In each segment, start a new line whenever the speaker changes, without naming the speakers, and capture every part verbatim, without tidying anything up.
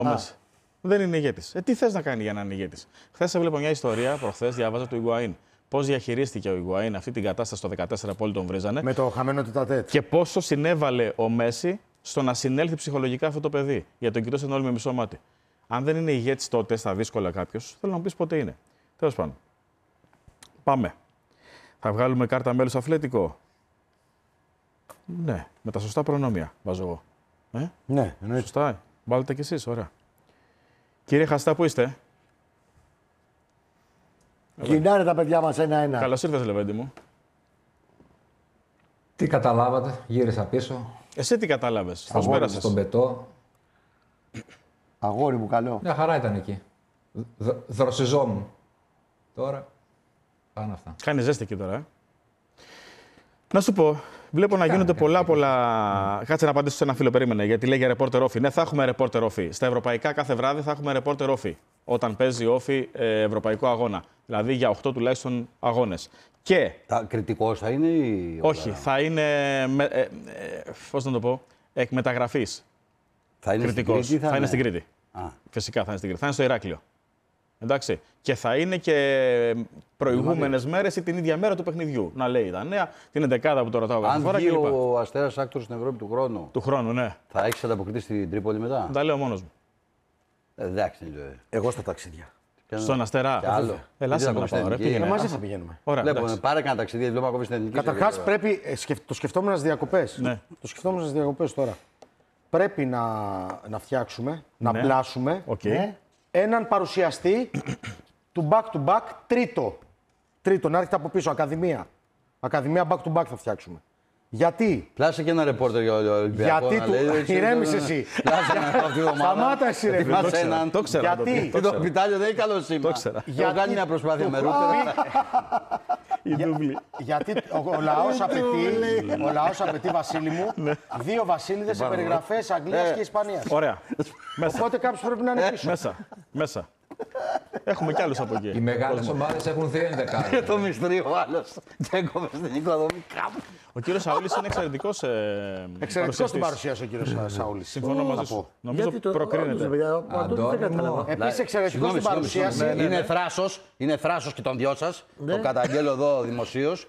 Δεν είναι ηγέτης. Ε, τι θες να κάνει για να είναι ηγέτης? Χθες έβλεπα μια ιστορία, προχθές διάβαζα του Ιγκουαΐν. Πώς διαχειρίστηκε ο Ιγκουαΐν αυτή την κατάσταση το δεκατέσσερα που όλοι τον βρίζανε.
Με το χαμένο του τατέτ.
Και πόσο συνέβαλε ο Μέση στο να συνέλθει ψυχολογικά αυτό το παιδί. Για τον κοιτώσαν όλοι με μισό μάτι. Αν δεν είναι ηγέτης τότε στα δύσκολα κάποιος, θέλω να μου πεις πότε είναι. Τέλος πάντων. Πάμε. Θα βγάλουμε κάρτα μέλους Αθλέτικο. Ναι, με τα σωστά προνόμια βάζω εγώ. Ε?
Ναι, εννοείται.
Σωστά. Βάλετε κι εσείς, ωραία. Κύριε Χαστά, πού είστε?
Γυρνάνε τα παιδιά μας ένα-ένα.
Καλώς ήρθες, Λεβέντη μου.
Τι καταλάβατε, γύρισα πίσω.
Εσύ τι κατάλαβες, πώς πέρασες?
Στον πετό.
Αγόρι μου, καλό.
Μια χαρά ήταν εκεί. Δ, δροσιζόμουν. Τώρα, πάνε αυτά.
Κάνει ζέστη εκεί τώρα, ε. Να σου πω, βλέπω να γίνονται πολλά, πολλά. Κάτσε να απαντήσω σε ένα φίλο, περίμενε, γιατί λέει για ρεπόρτερ όφι. Ναι, θα έχουμε ρεπόρτερ όφι. Στα ευρωπαϊκά κάθε βράδυ θα έχουμε ρεπόρτερ όφι. Όταν παίζει όφι ε, ευρωπαϊκό αγώνα. Δηλαδή για οκτώ τουλάχιστον αγώνες. Και.
Τα κριτικός θα είναι ή.
Όχι, όλα. Θα είναι. Με, ε, ε, πώς να το πω. Εκμεταγραφής.
Θα είναι
κριτικός.
Στην Κρήτη, θα,
θα είναι
είναι
στην Κρήτη.
Α.
Φυσικά θα είναι στην Κρήτη. Θα είναι στο Ηράκλειο. Εντάξει. Και θα είναι και προηγούμενες μέρες ή την ίδια μέρα του παιχνιδιού. Να λέει τα νέα, την εντεκάδα που το ρωτάω κάθε φορά.
Αν βγει ο Αστέρας Άκτορας στην Ευρώπη του χρόνου.
Του χρόνου, ναι.
Θα έχεις ανταποκριθεί στην Τρίπολη μετά.
Τα λέω μόνος μου.
Ε, εντάξει,
εγώ στα ταξίδια.
Στον Αστέρα. Ελάσε να πάω.
Μαζί θα πηγαίνουμε.
Βλέπουμε, πάρε κανένα ταξίδι, βλέπουμε ακόμα στην Εθνική.
Καταρχάς πρέπει, το σκεφτόμουν στις διακοπές.
Ναι.
Το σκεφτόμουν στις διακοπές τώρα. Πρέπει να, να φτιάξουμε, να
ναι.
πλάσουμε
okay.
ναι, έναν παρουσιαστή του back to back τρίτο. Τρίτο, να έρχεται από πίσω, Ακαδημία. Ακαδημία back to back θα φτιάξουμε. Γιατί.
Πλάσε και ένα ρεπόρτερ για Ολυμπιακό.
Γιατί του. Ηρέμησε εσύ. Σταμάτα εσύ, ρε φίλε.
Το ξέρα.
Γιατί. Το Πιτάλιο δεν είναι καλό σήμα.
Το ξέρα.
Έχω κάνει μια προσπάθεια με ρούτερ.
Γιατί ο λαός απαιτεί, ο λαός απαιτεί, Βασίλη μου, δύο Βασίλειδες σε περιγραφές Αγγλίας και Ισπανίας.
Ωραία.
Οπότε κάποιος πρέπει να είναι πίσω.
Μέσα. Μέσα. Έχουμε κι άλλους από εκεί.
Οι μεγάλες ομάδες έχουν δύο ενδεκάδες.
Και το μυστρί ο άλλος. Και έκοβε στην οικοδομή κάπου.
Ο κύριος Σαούλης είναι εξαιρετικός ε,
εξαιρετικός στην παρουσίαση ο κύριος Σαούλης.
Συμφωνώ μαζί σου. Νομίζω προκρίνεται.
Επίσης εξαιρετικός στην παρουσίαση.
Είναι θράσος, είναι θράσος και των δυο σας. Το καταγγέλλω εδώ δημοσίως.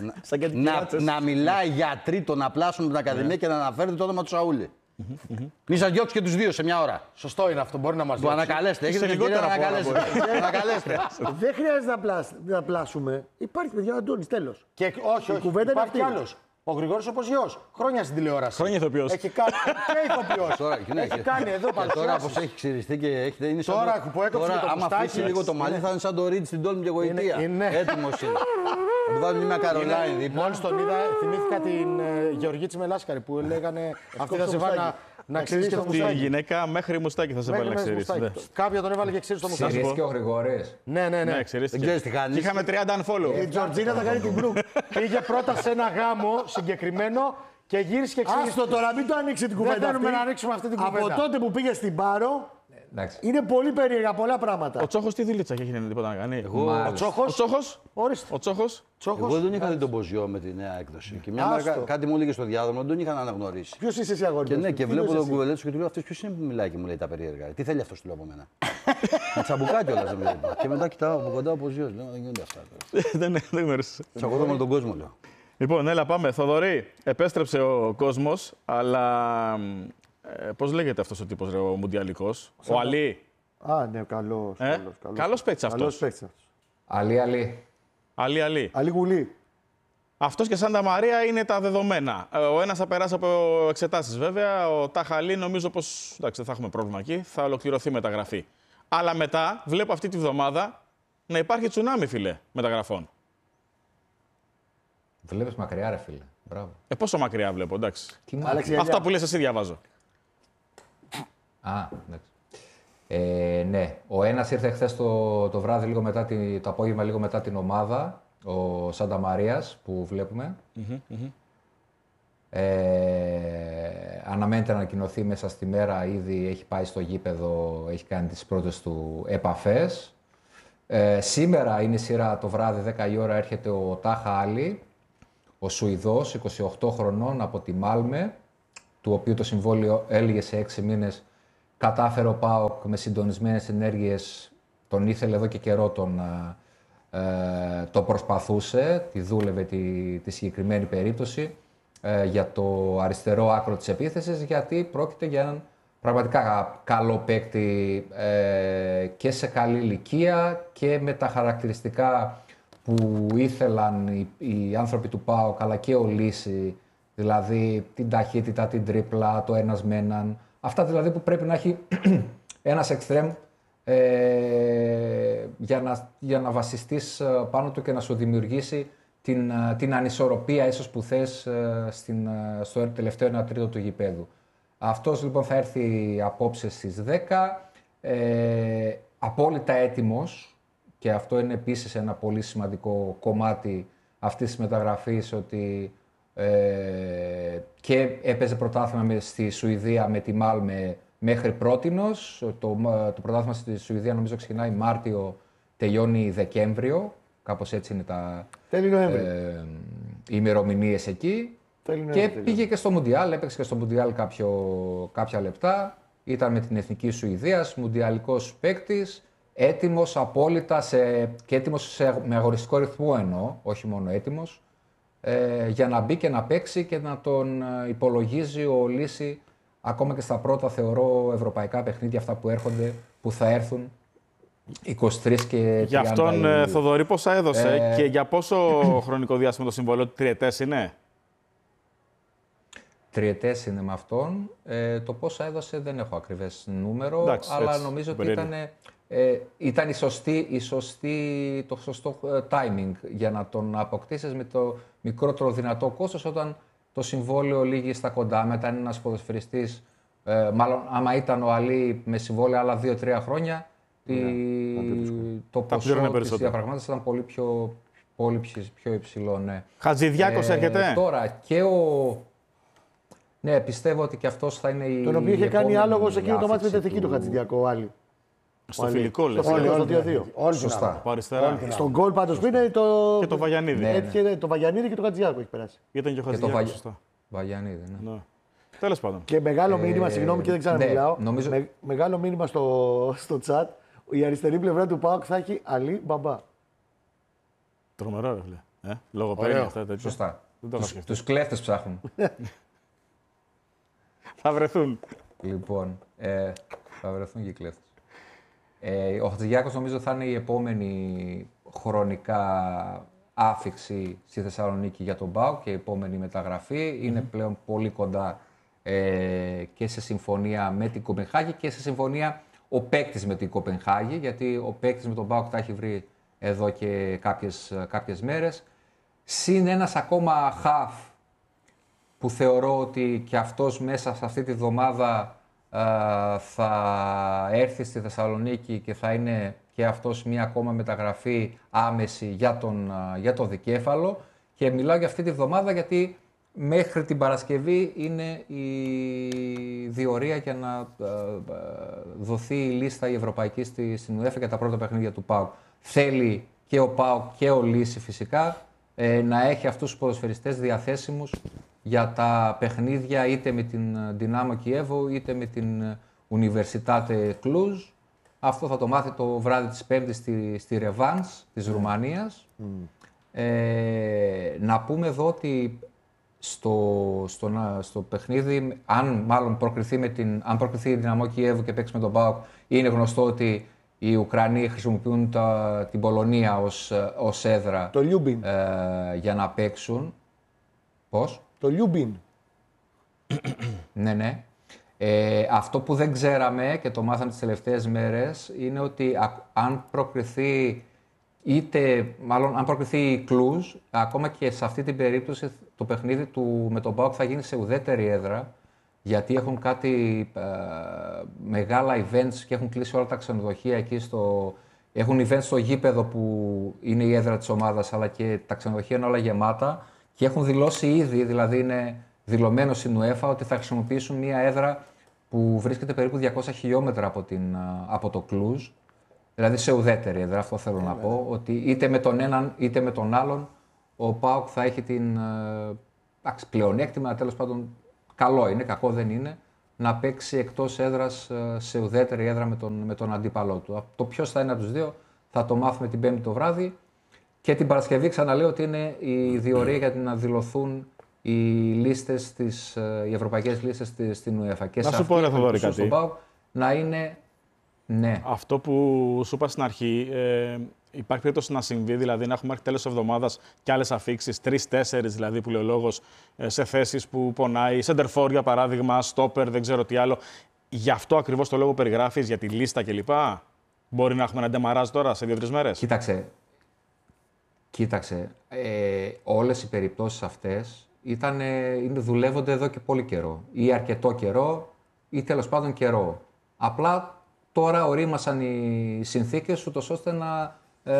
Να μιλάει για τρίτο, να πλάσουν την Ακαδημία και να αναφέρετε το όνομα του Σαούλη. Μη σας διώξει και τους δύο σε μια ώρα.
Σωστό είναι αυτό, μπορεί να μας διώξει.
Που ανακαλέστε, έχετε λιγότερα να ανακαλέσετε.
Δεν χρειάζεται να πλάσουμε. Υπάρχει, παιδιά, ο Αντώνης, τέλος.
Και όχι, όχι, υπάρχει κι άλλος. Ο Γρηγόρης ο Ποζιός. Χρόνια στην τηλεόραση.
Χρόνια ηθοποιός.
Έχει κάνει και ηθοποιός. Έχει κάνει εδώ παρουσιάσεις.
Τώρα πως έχει ξυριστεί και έχετε... Είναι σαν
τώρα
το...
που έκοψε
τώρα,
το
άμα αφήσει λίγο το μαλλί, θα είναι σαν το Ρίτ στην Τόλμη και Γοητεία. Έτοιμος είναι. Θα του βάλουμε μια Καρολάιν δίπλα.
Μόλις τον είδα, θυμήθηκα την Γεωργή Τσιμελάσκαρη που λέγανε αυτή θα σε βάλει να ξυρίσει και το μουστάκι.
Τη γυναίκα μέχρι μουστάκι θα σε βάλει να ξυρίσει.
Κάποια τον έβαλε και ξύρισε το μουστάκι.
Ξυρίσει και ο Γρηγόρης.
Ναι, ναι, ναι.
Δεν ξέρεις τι κάνει.
Είχαμε τριάντα unfollow.
Η Τζορτζίνα θα κάνει την μπρουκ.
Πήγε πρώτα σε ένα γάμο συγκεκριμένο και γύρισε και ξύρισε.
Άστο τώρα, μην το ανοίξει την κουβέντα.
Δεν θέλουμε να ανοίξουμε αυτή την κουβέντα.
Από τότε που πήγε στην Πάρο,
εντάξει.
Είναι πολύ περίεργα πολλά πράγματα.
Ο Τσόχος τι δουλίτσα έχει τίποτα να κάνει.
Εγώ...
Ο Τσόχος.
Ο Τσόχος.
Ορίστε.
Ο Τσόχος.
Εγώ δεν είχα δει τον Ποζιό με τη νέα έκδοση. Και μια μέρα κάτι μου έλεγε στο διάδρομο, δεν τον είχαν αναγνωρίσει.
Ποιος είσαι εσύ, αγόρι?
Και ναι, και βλέπω τον κουβελέτσο και του λέω αυτό ποιο είναι που μιλάει και μου λέει τα περίεργα. Τι θέλει αυτό, του λέω από μένα. Με τσαμπουκά κιόλα δεν βλέπει. Και μετά κοιτάω από κοντά ο Ποζιό. Λέω δεν γίνονται αυτά.
Δεν γνώρισε.
Τσακωθώ με τον κόσμο, λέω.
Λοιπόν, έλα πάμε. Θοδωρή, επέστρεψε ο κόσμος, αλλά ε, πώς λέγεται αυτός ο τύπος, ρε, ο Μουντιαλικός, ο Αλή.
Α, ναι, καλός.
Ε? Καλός, καλός. καλός παίκτης αυτός.
Παίκτης.
Αλή, Αλή.
Αλή, Αλή.
Αλή Γουλή.
Αυτός και Σάντα Μαρία είναι τα δεδομένα. Ο ένας θα περάσει από εξετάσεις βέβαια, ο Τάχα Αλή νομίζω πως, εντάξει, θα έχουμε πρόβλημα εκεί, θα ολοκληρωθεί η μεταγραφή. Αλλά μετά βλέπω αυτή τη βδομάδα να υπάρχει τσουνάμι, φίλε, μεταγραφών.
Βλέπεις μακριά, ρε φίλε. Μπράβο.
Ε, πόσο μακριά βλέπω, εντάξει.
Τι
αυτά που λες εσύ διαβάζω.
Α, εντάξει. Ε, ναι, ο ένας ήρθε χθες το, το βράδυ, λίγο μετά τη, το απόγευμα, λίγο μετά την ομάδα, ο Σάντα Μαρίας, που βλέπουμε.
Mm-hmm, mm-hmm.
Ε, αναμένεται να ανακοινωθεί μέσα στη μέρα, ήδη έχει πάει στο γήπεδο, έχει κάνει τις πρώτες του επαφές. Ε, σήμερα είναι η σειρά το βράδυ, δέκα η ώρα, έρχεται ο Τάχα Αλή, ο Σουηδός, είκοσι οκτώ χρονών, από τη Μάλμε, του οποίου το συμβόλαιο έλυγε σε έξι μήνες κατάφερε ο ΠΑΟΚ με συντονισμένες ενέργειες, τον ήθελε εδώ και καιρό, τον, ε, το προσπαθούσε, τη δούλευε τη, τη συγκεκριμένη περίπτωση ε, για το αριστερό άκρο της επίθεσης, γιατί πρόκειται για έναν πραγματικά καλό παίκτη ε, και σε καλή ηλικία και με τα χαρακτηριστικά που ήθελαν οι, οι άνθρωποι του ΠΑΟΚ, αλλά και ο Λύση, δηλαδή την ταχύτητα, την τρίπλα, το ένας με έναν. Αυτά δηλαδή που πρέπει να έχει ένας εξτρέμ ε, για, να, για να βασιστείς πάνω του και να σου δημιουργήσει την, την ανισορροπία ίσως που θες στην, στο τελευταίο ένα τρίτο του γηπέδου. Αυτός λοιπόν θα έρθει απόψε στις δέκα, ε, απόλυτα έτοιμος, και αυτό είναι επίσης ένα πολύ σημαντικό κομμάτι αυτής της μεταγραφής, ότι ε, και έπαιζε πρωτάθλημα στη Σουηδία με τη Μάλμε μέχρι πρότινος. Το, το πρωτάθλημα στη Σουηδία νομίζω ξεκινάει Μάρτιο, τελειώνει Δεκέμβριο, κάπως έτσι είναι τα ε, οι ημερομηνίες εκεί. Τέλει, και τέλει. Πήγε και στο Μουντιάλ, έπαιξε και στο Μουντιάλ κάποια λεπτά. Ήταν με την Εθνική Σουηδίας, μουντιαλικός παίκτης, έτοιμος απόλυτα σε, και έτοιμος σε, με αγοριστικό ρυθμό εννοώ, όχι μόνο έτοιμος, ε, για να μπει και να παίξει και να τον υπολογίζει ο Λύση ακόμα και στα πρώτα, θεωρώ, ευρωπαϊκά παιχνίδια, αυτά που έρχονται, που θα έρθουν είκοσι τρεις και τριάντα.
Για αυτόν, η... Θοδωρή, πόσα έδωσε ε... και για πόσο χρονικό διάστημα το συμβόλαιο, τριετές είναι?
Τριετές είναι με αυτόν. Ε, το πόσα έδωσε δεν έχω ακριβές νούμερο, εντάξει, αλλά έτσι, νομίζω ότι ήταν, ε, ήταν η σωστή, η σωστή, το σωστό timing για να τον αποκτήσεις με το μικρότερο δυνατό κόστος, όταν το συμβόλαιο λήγει στα κοντά. Μετά είναι ένας ποδοσφαιριστής, ε, μάλλον άμα ήταν ο Αλή με συμβόλαιο άλλα δύο τρία χρόνια, yeah, η, το ποσό της διαπραγμάτευσης ήταν πολύ πιο, πολύ πιο υψηλό. Ναι.
Χατζηδιάκος ε, έρχεται.
Τώρα και ο... Ναι, πιστεύω ότι και αυτός θα είναι η.
Τον οποίο είχε κάνει άλογο σε εκείνο το μάτι με την Εθνική του Χατζηδιακό, Άλλη.
Στο φιλικό, λες.
Στο δύο δύο.
Όλοι
σωστά.
Στον γκολ πάντως που είναι το.
Και το Βαγιανίδη.
Έτυχε το Βαγιανίδη και το Χατζηδιακό έχει περάσει.
Ήταν και ο Χατζηδιακός. Σωστά.
Βαγιανίδη, ναι.
Τέλος πάντων.
Και μεγάλο μήνυμα, συγγνώμη και δεν ξαναμιλάω. Μεγάλο μήνυμα στο chat. Η αριστερή πλευρά του ΠΑΟΚ θα έχει Αλή Μπαμπά.
Τρομερό, ρε φίλε. Λογοπαίγνια αυτά.
Σωστά. Τους κλέφτες ψάχνουν.
Θα βρεθούν.
Λοιπόν, ε, θα βρεθούν και οι κλέφτες. Ε, ο Χατζηδιάκος νομίζω θα είναι η επόμενη χρονικά άφιξη στη Θεσσαλονίκη για τον ΠΑΟΚ και η επόμενη μεταγραφή. Mm-hmm. Είναι πλέον πολύ κοντά ε, και σε συμφωνία με την Κοπενχάγη και σε συμφωνία ο παίκτης με την Κοπενχάγη, γιατί ο παίκτης με τον ΠΑΟΚ τα έχει βρει εδώ και κάποιες, κάποιες μέρες. Συν ένας ακόμα χαφ που θεωρώ ότι και αυτός μέσα σε αυτή τη βδομάδα α, θα έρθει στη Θεσσαλονίκη και θα είναι και αυτός μια ακόμα μεταγραφή άμεση για τον, α, για τον δικέφαλο. Και μιλάω για αυτή τη βδομάδα γιατί μέχρι την Παρασκευή είναι η διορία για να α, δοθεί η λίστα η ευρωπαϊκή στη, στην UEFA για τα πρώτα παιχνίδια του ΠΑΟΚ. Θέλει και ο ΠΑΟΚ και ο Λύση φυσικά ε, να έχει αυτούς τους ποδοσφαιριστές διαθέσιμους για τα παιχνίδια είτε με την Δυνάμο Κιέβο είτε με την Universitate Cluj. Αυτό θα το μάθει το βράδυ της Πέμπτης στη, στη Ρεβάνς της mm. Ρουμανίας. Mm. Ε, να πούμε εδώ ότι στο, στο, στο παιχνίδι, αν μάλλον προκριθεί, με την, αν προκριθεί η Δυναμό Κιέβο και παίξει με τον ΠΑΟΚ, είναι γνωστό ότι οι Ουκρανοί χρησιμοποιούν τα, την Πολωνία ως, ως έδρα
το Λιούμπιν.
Ε, για να παίξουν. Πώς?
Το Λιούμπιν.
Ναι, ναι. Ε, αυτό που δεν ξέραμε και το μάθαμε τις τελευταίες μέρες είναι ότι α, αν προκριθεί είτε, μάλλον αν προκριθεί η Κλουζ, ακόμα και σε αυτή την περίπτωση το παιχνίδι του με τον ΠΑΟΚ θα γίνει σε ουδέτερη έδρα, γιατί έχουν κάτι ε, μεγάλα events και έχουν κλείσει όλα τα ξενοδοχεία εκεί στο... Έχουν events στο γήπεδο που είναι η έδρα της ομάδας, αλλά και τα ξενοδοχεία είναι όλα γεμάτα και έχουν δηλώσει ήδη, δηλαδή είναι δηλωμένο στην UEFA, ότι θα χρησιμοποιήσουν μια έδρα που βρίσκεται περίπου διακόσια χιλιόμετρα από, την, από το Κλουζ, δηλαδή σε ουδέτερη έδρα, αυτό θέλω ε, να πω, ότι είτε με τον έναν είτε με τον άλλον ο ΠΑΟΚ θα έχει την ε, πλεονέκτημα, τέλος πάντων καλό είναι, κακό δεν είναι, να παίξει εκτός έδρας σε ουδέτερη έδρα με τον, με τον αντίπαλό του. Το ποιος θα είναι από τους δύο θα το μάθουμε την Πέμπτη το βράδυ. Και την Παρασκευή ξαναλέω ότι είναι η διορία για να δηλωθούν οι λίστες, τις, οι ευρωπαϊκές λίστες στην UEFA. Και
να
σε
σου πω, ρε Θοδωρή, κάτι.
Στον ΠΑΟΚ να είναι, ναι.
Αυτό που σου είπα στην αρχή, ε, υπάρχει περίπτωση να συμβεί, δηλαδή να έχουμε μέχρι τέλος της εβδομάδας και άλλες αφίξεις, τρεις-τέσσερις δηλαδή που λέει ο λόγος, σε θέσεις που πονάει, σεντερφόρ για παράδειγμα, στόπερ, δεν ξέρω τι άλλο. Γι' αυτό ακριβώς το λόγο περιγράφεις, για τη λίστα κλπ. Μπορεί να έχουμε ένα ντεμαράζ τώρα σε δύο-τρεις μέρες.
Κοίταξε. Κοίταξε, ε, όλες οι περιπτώσεις αυτές ήταν, είναι, δουλεύονται εδώ και πολύ καιρό. Ή αρκετό καιρό, ή τέλος πάντων καιρό. Απλά τώρα ορίμασαν οι συνθήκες ούτως ώστε να ε,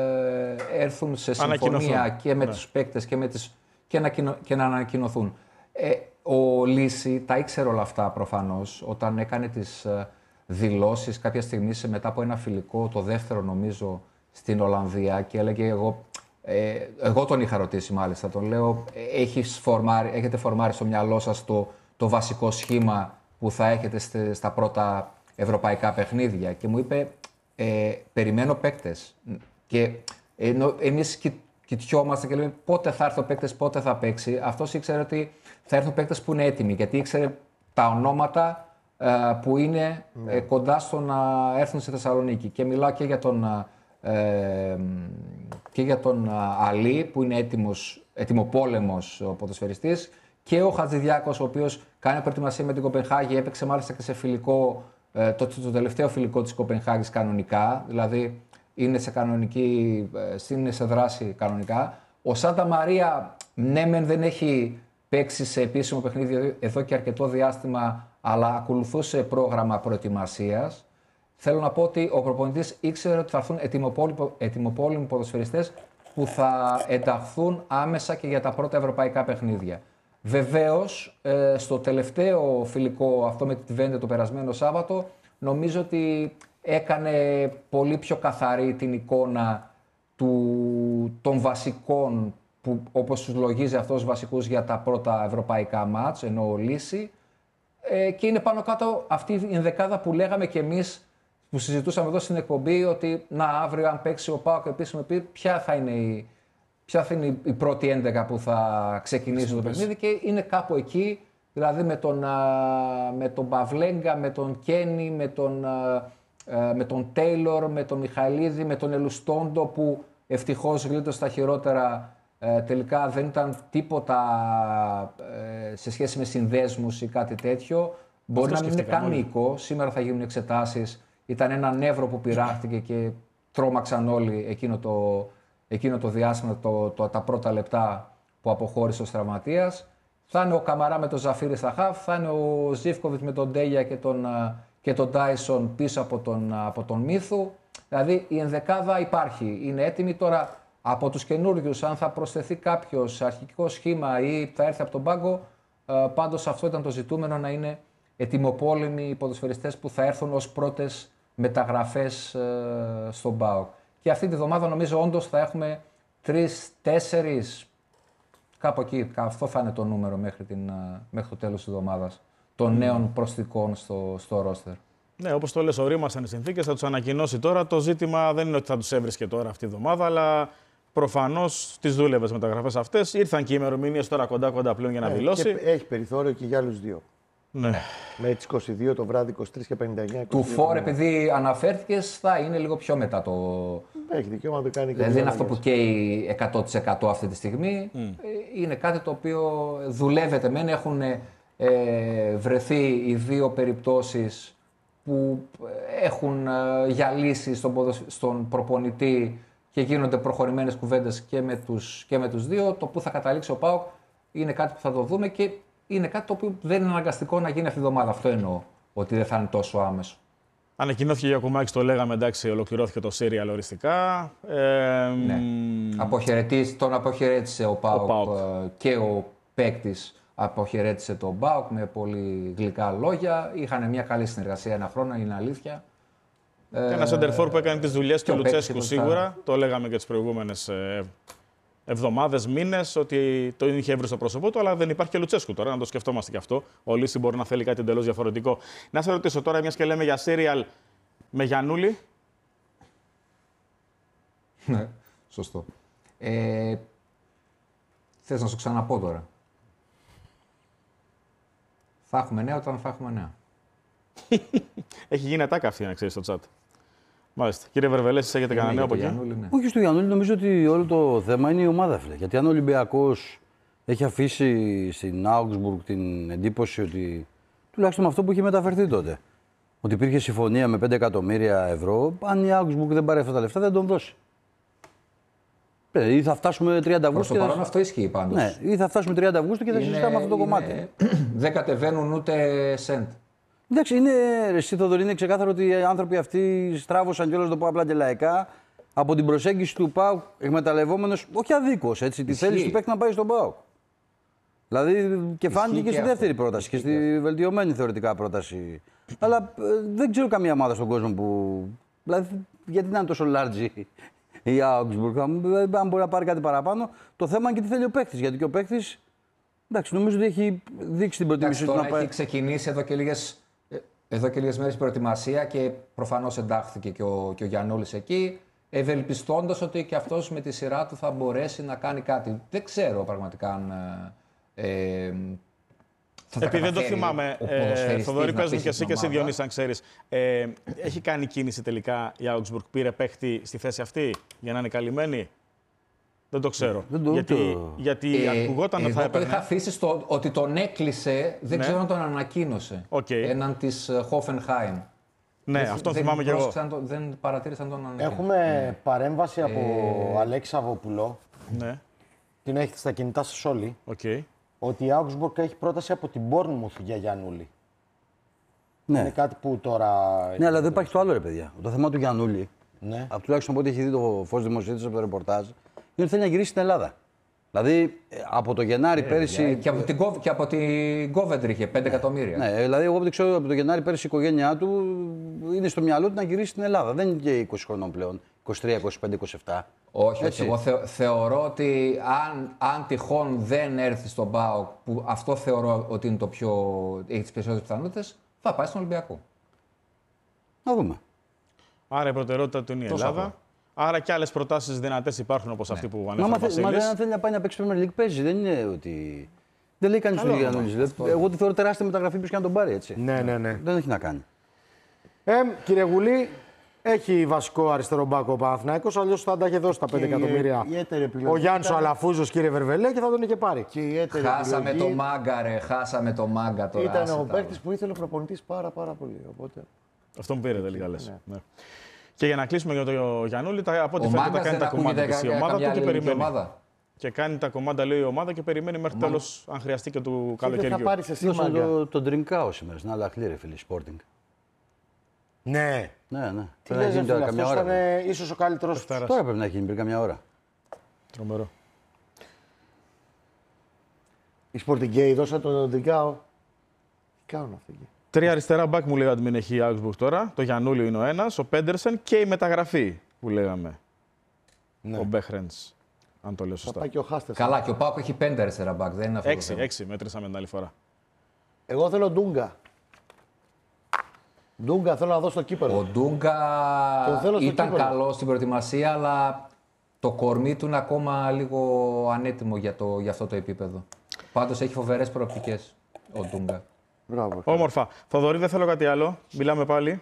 έρθουν σε συμφωνία και με ναι. τους παίκτες και, με τις, και, να, και να ανακοινωθούν. Ε, ο Λύση τα ήξερε όλα αυτά προφανώς όταν έκανε τις ε, δηλώσεις κάποια στιγμή μετά από ένα φιλικό, το δεύτερο νομίζω, στην Ολλανδία και έλεγε εγώ, ε, εγώ τον είχα ρωτήσει μάλιστα, τον λέω έχεις φορμάρει, έχετε φορμάρει στο μυαλό σας το, το βασικό σχήμα που θα έχετε στε, στα πρώτα ευρωπαϊκά παιχνίδια και μου είπε ε, περιμένω παίκτες και ενώ εμείς κοι, κοιτιόμαστε και λέμε πότε θα έρθει ο παίκτες, πότε θα παίξει, αυτός ήξερε ότι θα έρθουν παίκτες που είναι έτοιμοι γιατί ήξερε τα ονόματα ε, που είναι ναι. ε, κοντά στο να έρθουν στη Θεσσαλονίκη και μιλάω και για τον Ε, και για τον Αλή που είναι έτοιμος, έτοιμοπόλεμος ο ποδοσφαιριστής και ο Χατζηδιάκος ο οποίος κάνει προετοιμασία με την Κοπενχάγη, έπαιξε μάλιστα και σε φιλικό, ε, το, το τελευταίο φιλικό της Κοπενχάγης κανονικά, δηλαδή είναι σε, κανονική, είναι σε δράση κανονικά. Ο Σάντα Μαρία ναι μεν δεν έχει παίξει σε επίσημο παιχνίδι εδώ και αρκετό διάστημα αλλά ακολουθούσε πρόγραμμα προετοιμασίας. Θέλω να πω ότι ο προπονητής ήξερε ότι θα έρθουν ετοιμοπόλεμοι ποδοσφαιριστές που θα ενταχθούν άμεσα και για τα πρώτα ευρωπαϊκά παιχνίδια. Βεβαίως, ε, στο τελευταίο φιλικό αυτό με τη Βέντε το περασμένο Σάββατο, νομίζω ότι έκανε πολύ πιο καθαρή την εικόνα του, των βασικών, που, όπως τους λογίζει αυτός βασικούς για τα πρώτα ευρωπαϊκά μάτς, ενώ ο Λύση. Ε, και είναι πάνω κάτω αυτή η ενδεκάδα που λέγαμε κι εμείς, που συζητούσαμε εδώ στην εκπομπή, ότι να αύριο αν παίξει ο ΠΑΟΚ επίσημα, ποια θα είναι η, ποια θα είναι η πρώτη έντεκα που θα ξεκινήσει το παιχνίδι και είναι κάπου εκεί, δηλαδή με τον, με τον Παυλέγκα, με τον Κένι, με τον, με τον Τέιλορ, με τον Μιχαηλίδη, με τον Ελουστόντο που ευτυχώς γλίτωσε τα χειρότερα, τελικά δεν ήταν τίποτα σε σχέση με συνδέσμους ή κάτι τέτοιο. Μπορεί να μην είναι καν μυϊκό, σήμερα θα γίνουν εξετάσεις. Ήταν ένα νεύρο που πειράχτηκε και τρόμαξαν όλοι εκείνο το, εκείνο το διάστημα, το, το, τα πρώτα λεπτά που αποχώρησε ο τραυματίας. Θα είναι ο Καμαρά με τον Ζαφίρι στα χαφ, θα είναι ο Ζίβκοβιτ με τον Ντέλια και τον, και τον Τάισον πίσω από τον, από τον Μύθου. Δηλαδή η ενδεκάδα υπάρχει, είναι έτοιμη τώρα από τους καινούριους. Αν θα προσθεθεί κάποιος σε αρχικό σχήμα ή θα έρθει από τον πάγκο, πάντως αυτό ήταν το ζητούμενο, να είναι ετοιμοπόλεμοι οι ποδοσφαιριστές που θα έρθουν ως πρώτες μεταγραφές ε, στον ΠΑΟΚ. Και αυτή τη βδομάδα νομίζω όντως θα έχουμε τρεις, τέσσερις, κάπου εκεί, αυτό θα είναι το νούμερο μέχρι, την, μέχρι το τέλος της εβδομάδας, των mm. νέων προσθήκων στο, στο ρόστερ. Ναι, όπως το λες, ορίμασαν οι συνθήκες, θα τους ανακοινώσει τώρα. Το ζήτημα δεν είναι ότι θα τους έβρισκε τώρα αυτή τη βδομάδα, αλλά προφανώς τις δούλευες μεταγραφές αυτές. Ήρθαν και οι ημερομηνίες τώρα κοντά-κοντά πλέον για να
ε,
δηλώσει.
Και έχει περιθώριο και για άλλους δύο.
Ναι.
Με τις είκοσι δύο το βράδυ, είκοσι τρεις και πενήντα εννιά.
Του Φορ, επειδή αναφέρθηκες, θα είναι λίγο πιο μετά το.
Έχει δικαίωμα να το κάνει και.
Δεν είναι αυτό που καίει εκατό τοις εκατό αυτή τη στιγμή. Mm. Είναι κάτι το οποίο δουλεύεται. Μεν έχουν ε, βρεθεί οι δύο περιπτώσεις που έχουν ε, γυαλίσει στον, ποδοσ... στον προπονητή και γίνονται προχωρημένες κουβέντες και με τους, και με τους δύο. Το που θα καταλήξει ο ΠΑΟΚ είναι κάτι που θα το δούμε και είναι κάτι το οποίο δεν είναι αναγκαστικό να γίνει αυτή τη εβδομάδα. Αυτό εννοώ, ότι δεν θα είναι τόσο άμεσο. Ανακοινώθηκε για Γιακουμάκης, το λέγαμε, εντάξει, ολοκληρώθηκε το σύριαλ οριστικά. Ε, ναι. Αποχαιρετής, τον αποχαιρέτησε ο ΠΑΟΚ, ο ΠΑΟΚ και ο παίκτης αποχαιρέτησε τον ΠΑΟΚ με πολύ γλυκά λόγια. Είχαν μια καλή συνεργασία ένα χρόνο, είναι αλήθεια. Ένα σεντερφόρ που έκανε τις δουλειές του Λουτσέσκου σίγουρα. Το λέγαμε και τις προηγούμενες ε,
εβδομάδες, μήνες ότι το είχε βρει στο πρόσωπό του, αλλά δεν υπάρχει και Λουτσέσκου τώρα, να το σκεφτόμαστε και αυτό. Ο Λύση μπορεί να θέλει κάτι εντελώς διαφορετικό. Να σε ρωτήσω τώρα, μιας και λέμε για σύριαλ με Γιαννούλη.
Ναι, σωστό. Ε, θες να σου ξαναπώ τώρα. Θα έχουμε νέα όταν θα έχουμε νέα.
Έχει γίνει ατάκα αυτή, να ξέρεις, στο chat. Μάλιστα. Κύριε Βερβελέ, εσείς έχετε κανένα νέο από εκεί?
Ναι. Όχι στο Γιαννούλη, νομίζω ότι όλο το θέμα είναι η ομάδα, φίλε. Γιατί αν ο Ολυμπιακός έχει αφήσει στην Augsburg την εντύπωση ότι, τουλάχιστον με αυτό που είχε μεταφερθεί τότε, ότι υπήρχε συμφωνία με πέντε εκατομμύρια ευρώ, αν η Augsburg δεν πάρει αυτά τα λεφτά, δεν τον δώσει. Ή θα φτάσουμε τριάντα Αυγούστου.
Προς το παρόν αυτό ισχύει πάντως.
Ναι, ή θα φτάσουμε τριάντα Αυγούστου και θα συζητάμε αυτό το
είναι...
κομμάτι.
Δεν κατεβαίνουν ούτε σεντ.
Εντάξει, είναι, εσύ Θοδωρή, είναι ξεκάθαρο ότι οι άνθρωποι αυτοί στράβωσαν κιόλας, το πω απλά και λαϊκά, από την προσέγγιση του ΠΑΟΚ, εκμεταλλευόμενος, όχι αδίκως, έτσι, τη θέληση του παίκτη να πάει στον ΠΑΟΚ. Δηλαδή και φάνηκε και στη δεύτερη πρόταση και στη βελτιωμένη θεωρητικά πρόταση. Αλλά ε, δεν ξέρω καμία ομάδα στον κόσμο που. Δηλαδή, γιατί να είναι τόσο large η Augsburg, αν μπορεί να πάρει κάτι παραπάνω. Το θέμα είναι και τι θέλει ο παίκτης. Γιατί και ο παίκτης, εντάξει, νομίζω ότι έχει δείξει την προτίμησή του να πάει.
Έχει ξεκινήσει εδώ και λίγες, εδώ και λίγες μέρες προετοιμασία και προφανώς εντάχθηκε και ο, και ο Γιαννούλης εκεί, ευελπιστώντας ότι και αυτός με τη σειρά του θα μπορέσει να κάνει κάτι. Δεν ξέρω πραγματικά αν. Ε,
Επειδή δεν το θυμάμαι, ε, Θοδωρή, πες μου και εσύ και εσύ, Διονύση, αν ξέρεις. Ε, έχει κάνει κίνηση τελικά η Augsburg, πήρε παίχτη στη θέση αυτή για να είναι καλυμμένη? Δεν το ξέρω.
Δεν το,
γιατί
το...
γιατί ε, ακουγόταν ότι θα έπαιρνε.
Εγώ το είχα αφήσει στο, ότι τον έκλεισε, δεν ναι. ξέρω αν τον ανακοίνωσε.
Okay.
Έναν της Hoffenheim.
Ναι,
δεν,
αυτό
δεν
θυμάμαι κι εγώ.
Το, δεν παρατήρησαν τον ανακοίνωσε.
Έχουμε
ναι.
παρέμβαση από
ε...
Αλέξη Αβοπουλό.
Ναι.
Την έχετε στα κινητά σας όλοι.
Okay.
Ότι η Augsburg έχει πρόταση από την Bournemouth για Γιαννούλη.
Ναι.
Είναι κάτι που τώρα.
Ναι, αλλά δεν υπάρχει το άλλο, ρε παιδιά. Το θέμα του Γιαννούλη,
ναι.
από τουλάχιστον από ό,τι έχει δει το φως δημοσίευσης από το ρεπορτάζ, είναι ότι θέλει να γυρίσει στην Ελλάδα. Δηλαδή από το Γενάρη ε, πέρυσι.
Και από την, και από την Coventry είχε πέντε εκατομμύρια.
Ναι, δηλαδή εγώ που ξέρω από το Γενάρη πέρυσι η οικογένειά του είναι στο μυαλό του να γυρίσει στην Ελλάδα. Δεν είναι και είκοσι χρονών πλέον. είκοσι τρία, είκοσι πέντε, είκοσι επτά.
Όχι, όχι. Εγώ θε, θεωρώ ότι αν, αν τυχόν δεν έρθει στον ΠΑΟΚ, που αυτό θεωρώ ότι είναι το πιο, έχει τις περισσότερες πιθανότητες, θα πάει στον Ολυμπιακό.
Να δούμε.
Άρα η προτεραιότητα του είναι η Ελλάδα. Πω. Άρα και άλλες προτάσεις δυνατές υπάρχουν όπως ναι. αυτή που ανέφερε ο Βασίλης.
Μα δεν θέλει να πάει να παίξει Premier League, παίζει. Δεν είναι ότι. Δεν λέει κανείς τον Γιαννούλη. Εγώ τη θεωρώ τεράστια μεταγραφή ποιος και να τον πάρει έτσι.
Ναι, ναι, ναι.
Δεν έχει να κάνει.
Ε, κύριε Γουλή, έχει βασικό αριστερό μπάκο ο Παναθηναϊκός, αλλιώς θα τα είχε δώσει τα πέντε εκατομμύρια. Ο Γιάννης ο Αλαφούζος, κύριε Βερβελέ, και θα τον είχε πάρει.
Και η
χάσαμε το μάγκα, ρε. Χάσαμε το μάγκα τώρα.
Ήταν ο παίκτης που ήθελε ο προπονητής πάρα, πάρα πολύ. Οπότε...
Αυτό μου πήρε τελικά, λες. Ναι. Ναι. Και για να κλείσουμε για τον Γιαννούλη, από ό,τι φαίνεται θα κάνει τα κομμάτια της η ομάδα του και περιμένει. Και κάνει τα κομμάτια, λέει η ομάδα, και περιμένει μέχρι τέλος, αν χρειαστεί και του καλοκαιριού.
Θα πάρει εσύ
τον Τριγκάο σήμερα, στην Αλαχλή, ρε φίλε, Sporting.
Ναι.
Ναι, ναι.
Τι λες, φίλε, αυτός ήταν ίσως ο καλύτερος.
Τώρα πρέπει να έχει γίνει πριν καμιά ώρα.
Τρομερό.
Η Sporting Gay δώσα τον Τριγκάο. Τι κάνουν αυτοί εκεί.
Τρία αριστερά μπακ μου λέγατε μην έχει η Augsburg τώρα. Το Γιαννούλη είναι ο ένας, ο Πέντερσεν και η μεταγραφή που λέγαμε. Ναι. Ο Μπέχρενς, αν το λέω σωστά.
Και ο
καλά, και ο Πάκο έχει πέντε αριστερά μπακ, δεν είναι αυτό.
Έξι, έξι μέτρησαμε την άλλη φορά.
Εγώ θέλω Ντούγκα. Ντούγκα θέλω να δω στο κύπελο.
Ο Ντούγκα ήταν καλό στην προετοιμασία, αλλά το κορμί του είναι ακόμα λίγο ανέτοιμο για, το, για αυτό το επίπεδο. Πάντως έχει φοβερές προοπτικές ο Ντούγκα.
Μπράβο.
Όμορφα. Θοδωρή, δεν θέλω κάτι άλλο. Μιλάμε πάλι.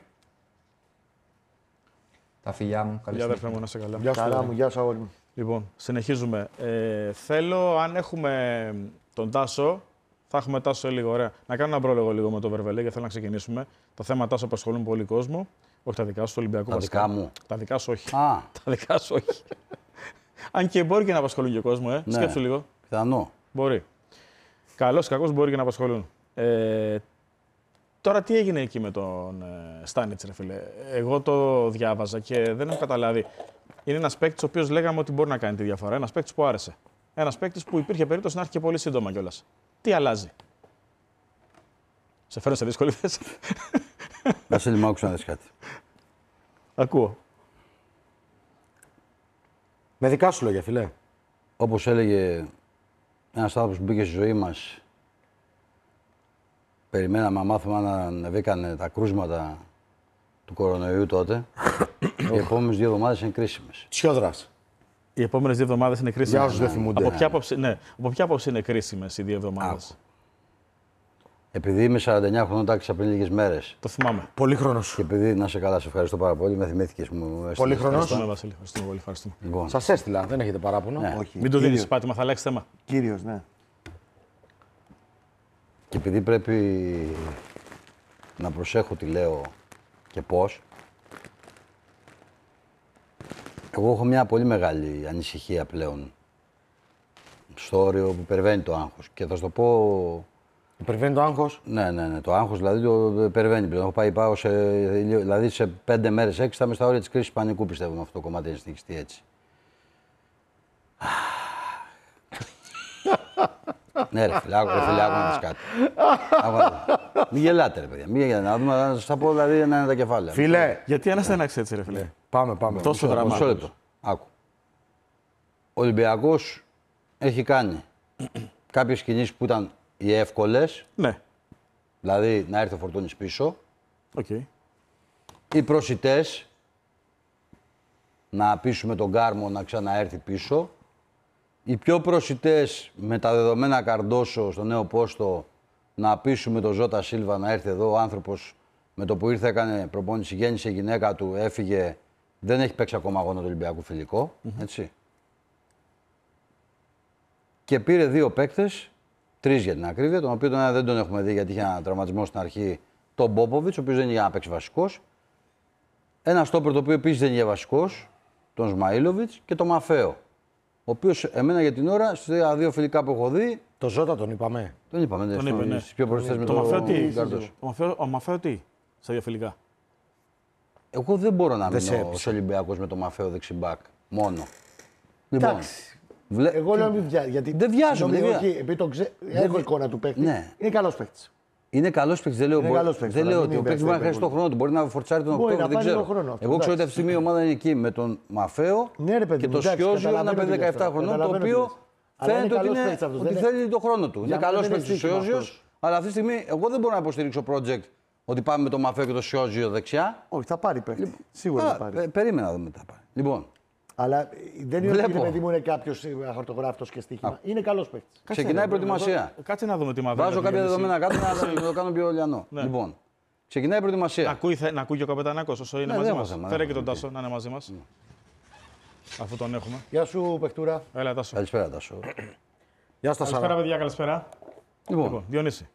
Τα φιλιά μου.
Καλή αδερφέ μου, να σε καλά.
Γεια σου, μου. Γεια σου, αγόρι μου.
Λοιπόν, συνεχίζουμε. Ε, θέλω, αν έχουμε τον Τάσο, θα έχουμε Τάσο λίγο ωραία. Να κάνω ένα πρόλογο λίγο με το Βερβελέ, γιατί θέλω να ξεκινήσουμε. Το θέμα Τάσο απασχολούν πολύ κόσμο. Όχι τα δικά σου, του Ολυμπιακού.
Τα δικά μου.
Τα δικά σου όχι.
Α.
Τα δικά σου όχι. Αν και μπορεί και να απασχολούν και κόσμο, ε. Ναι. Σκέψου λίγο.
Πιθανό.
Μπορεί. Καλός ή κακός μπορεί και να απασχολούν. Ε, τώρα τι έγινε εκεί με τον ε, Στάνιτς, ρε φίλε. Εγώ το διάβαζα και δεν έχω καταλάβει. Είναι ένας παίκτης ο οποίος λέγαμε ότι μπορεί να κάνει τη διαφορά. Ένας παίκτης που άρεσε. Ένας παίκτης που υπήρχε περίπτωση να έρθει και πολύ σύντομα κιόλας. Τι αλλάζει. Σε φέρω σε δύσκολη θέση.
Βασίλη, μου άκουσα να δεις κάτι.
Ακούω.
Με δικά σου λόγια, φιλέ.
όπως έλεγε ένας άνθρωπος που μπήκε στη ζωή μας, περιμέναμε να μάθουμε να ανεβήκανε τα κρούσματα του κορονοϊού τότε. Οι επόμενες δύο εβδομάδες είναι κρίσιμες.
Τσιόδρας.
Οι επόμενες δύο εβδομάδες είναι κρίσιμες.
Για όσους δεν θυμούνται.
Από ποια άποψη, ναι. Από ποια άποψη είναι κρίσιμες οι δύο εβδομάδες?
Επειδή είμαι σαράντα εννιά χρονών, τάξισα πριν λίγες μέρες.
Το θυμάμαι.
Πολύχρονος.
Και επειδή να σε καλά, σε ευχαριστώ πάρα πολύ. Με θυμήθηκες μου.
Πολύχρονος.
Ευχαριστούμε, Βασίλη. Ευχαριστούμε πολύ. Ευχαριστούμε.
Λοιπόν,
Σας έστειλα, δεν έχετε παράπονο.
Ναι.
Όχι.
Μην το δίνεις πάτημα, θα αλλάξει θέμα.
Κύριος, ναι.
και επειδή πρέπει να προσέχω τι λέω και πώς, εγώ έχω μια πολύ μεγάλη ανησυχία πλέον στο όριο που υπερβαίνει το άγχος. Και θα σου το πω.
Υπερβαίνει το άγχος.
Ναι, ναι, ναι. Το άγχος δηλαδή το υπερβαίνει πλέον. Έχω πάει, πάω σε, δηλαδή σε πέντε μέρες, έξι θα είμαι στα όρια της κρίσης πανικού, πιστεύω, με αυτό το κομμάτι να συνεχιστεί έτσι. Ναι, ρε φίλε, άκου, ρε φίλε, άκου να δεις κάτι. Μην γελάτε, ρε παιδιά. Μην γελάτε. Να δούμε, να σας τα πω δηλαδή να είναι τα κεφάλαια.
Φίλε,
Γιατί ένα στέναξε έτσι, ρε φίλε.
πάμε, πάμε.
Τόσο
Μισό
δράμα.
λεπτό. Άκου. Ο Ολυμπιακός έχει κάνει κάποιες κινήσεις που ήταν οι εύκολες,
Ναι.
δηλαδή να έρθει ο Φορτούνης πίσω,
Okay.
οι προσιτές, να πείσουμε τον Κάρμο να ξαναέρθει πίσω, οι πιο προσιτές με τα δεδομένα Καρντόσο στο νέο πόστο, να πείσουμε τον Ζώτα Σίλβα να έρθει εδώ. Ο άνθρωπος με το που ήρθε έκανε προπόνηση, γέννησε η γυναίκα του, έφυγε, δεν έχει παίξει ακόμα αγώνα του Ολυμπιακού φιλικό, mm-hmm. έτσι. Και πήρε δύο παίκτες, τρεις για την ακρίβεια, τον οποίο τον ένα δεν τον έχουμε δει γιατί είχε ένα τραυματισμό στην αρχή, τον Μπόποβιτς, ο οποίος δεν είχε να παίξει βασικός. Ένα στόπερ το οποίο επίσης δεν είχε βασικός, τον Σμαΐλοβιτς, και τον Μαφέο. Ο οποίος εμένα για την ώρα, στις δύο φιλικά που έχω δει.
Το Ζώτα τον είπαμε.
Τον είπαμε, ναι,
Τον είπε, ναι.
στις πιο προσιτές με
Το
τον
Μαφέο τι,
Καρντόσο.
ο Μαφέο, ο Μαφέο τι, στα δύο φιλικά.
Εγώ δεν μπορώ να
Δεν σε
μείνω
έπεισε.
ως Ολυμπιακός με τον Μαφέο δεξιμπάκ μόνο. Λοιπόν,
Εντάξει.
βλέ...
Εγώ λέω να μην βιάζει. Γιατί
Δεν βιάζω,
νομίζω,
δεν
όχι, επειδή το ξέ...
Δεν
έχω
βι-
εικόνα του παίκτη.
Ναι.
Είναι καλός παίκτης.
Είναι καλός παίκτης, δεν λέω,
Είναι
μπορεί-
καλός παίκτης,
δεν
αλλά
λέω
μην
ότι ο
είναι
παίκτης μπορεί να χρειαστεί τον
υπερβολή.
χρόνο του. Μπορεί να φορτσάρει τον
Μπορεί
Οκτώβριο,
να
δεν
πάει
ξέρω.
λίγο χρόνο αυτό,
Εγώ ξέρω ότι
εντάξει.
αυτή τη στιγμή η ομάδα είναι εκεί με τον Μαφέο
Ναι, ρε παιδί
και
μου,
το
εντάξει,
Σιόζιο, ένα
καταλαβαίνω
παιδί
τι λες
δεκαεπτά
τώρα,
χρονών, το
καταλαβαίνω τι
οποίο
λες. Αλλά είναι
φαίνεται ότι,
καλός
είναι,
παίκτης αυτός,
ότι
δεν
θέλει τον χρόνο του.
Για
Είναι
μένα
καλός
δεν είναι
παίκτης ο
στοίχημα
Σιόζιος,
αυτός.
αλλά αυτή τη στιγμή εγώ δεν μπορώ να υποστηρίξω project ότι πάμε με τον Μαφέο και τον Σιόζιο δεξιά.
Όχι, θα πάρει παίκτη. Σίγουρα
Α,
θα πάρει.
πε- Περίμενα να δούμε τι θα πάρει. Λοιπόν,
Αλλά ε, δεν είναι ότι
Βλέπω.
είναι παιδί μου είναι κάποιο χαρτογράφητος και στοίχημα. Είναι καλός παίκτης.
ξεκινάει η προετοιμασία.
Κάτσε να δούμε τι μαθαίνει.
Βάζω κάποια δεδομένα κάτω να το κάνω πιο λιανό. Λοιπόν, ξεκινάει η
Να
προετοιμασία.
ακούει, θε- να ακούει και ο Καπετανάκος όσο είναι
Ναι,
μαζί
δεν
μας.
έχω θέμα,
Φέρε
δεν
και τον
έχω
Τάσο να είναι μαζί μας. Αφού τον έχουμε.
Γεια σου, παιχτούρα.
Έλα, Τάσο.
Καλησπέρα, Τάσο.
Γεια στα
Καλησπέρα,
Σάρα.
παιδιά, καλησπέρα.
Λοιπόν,
Λοιπόν, Διονύση.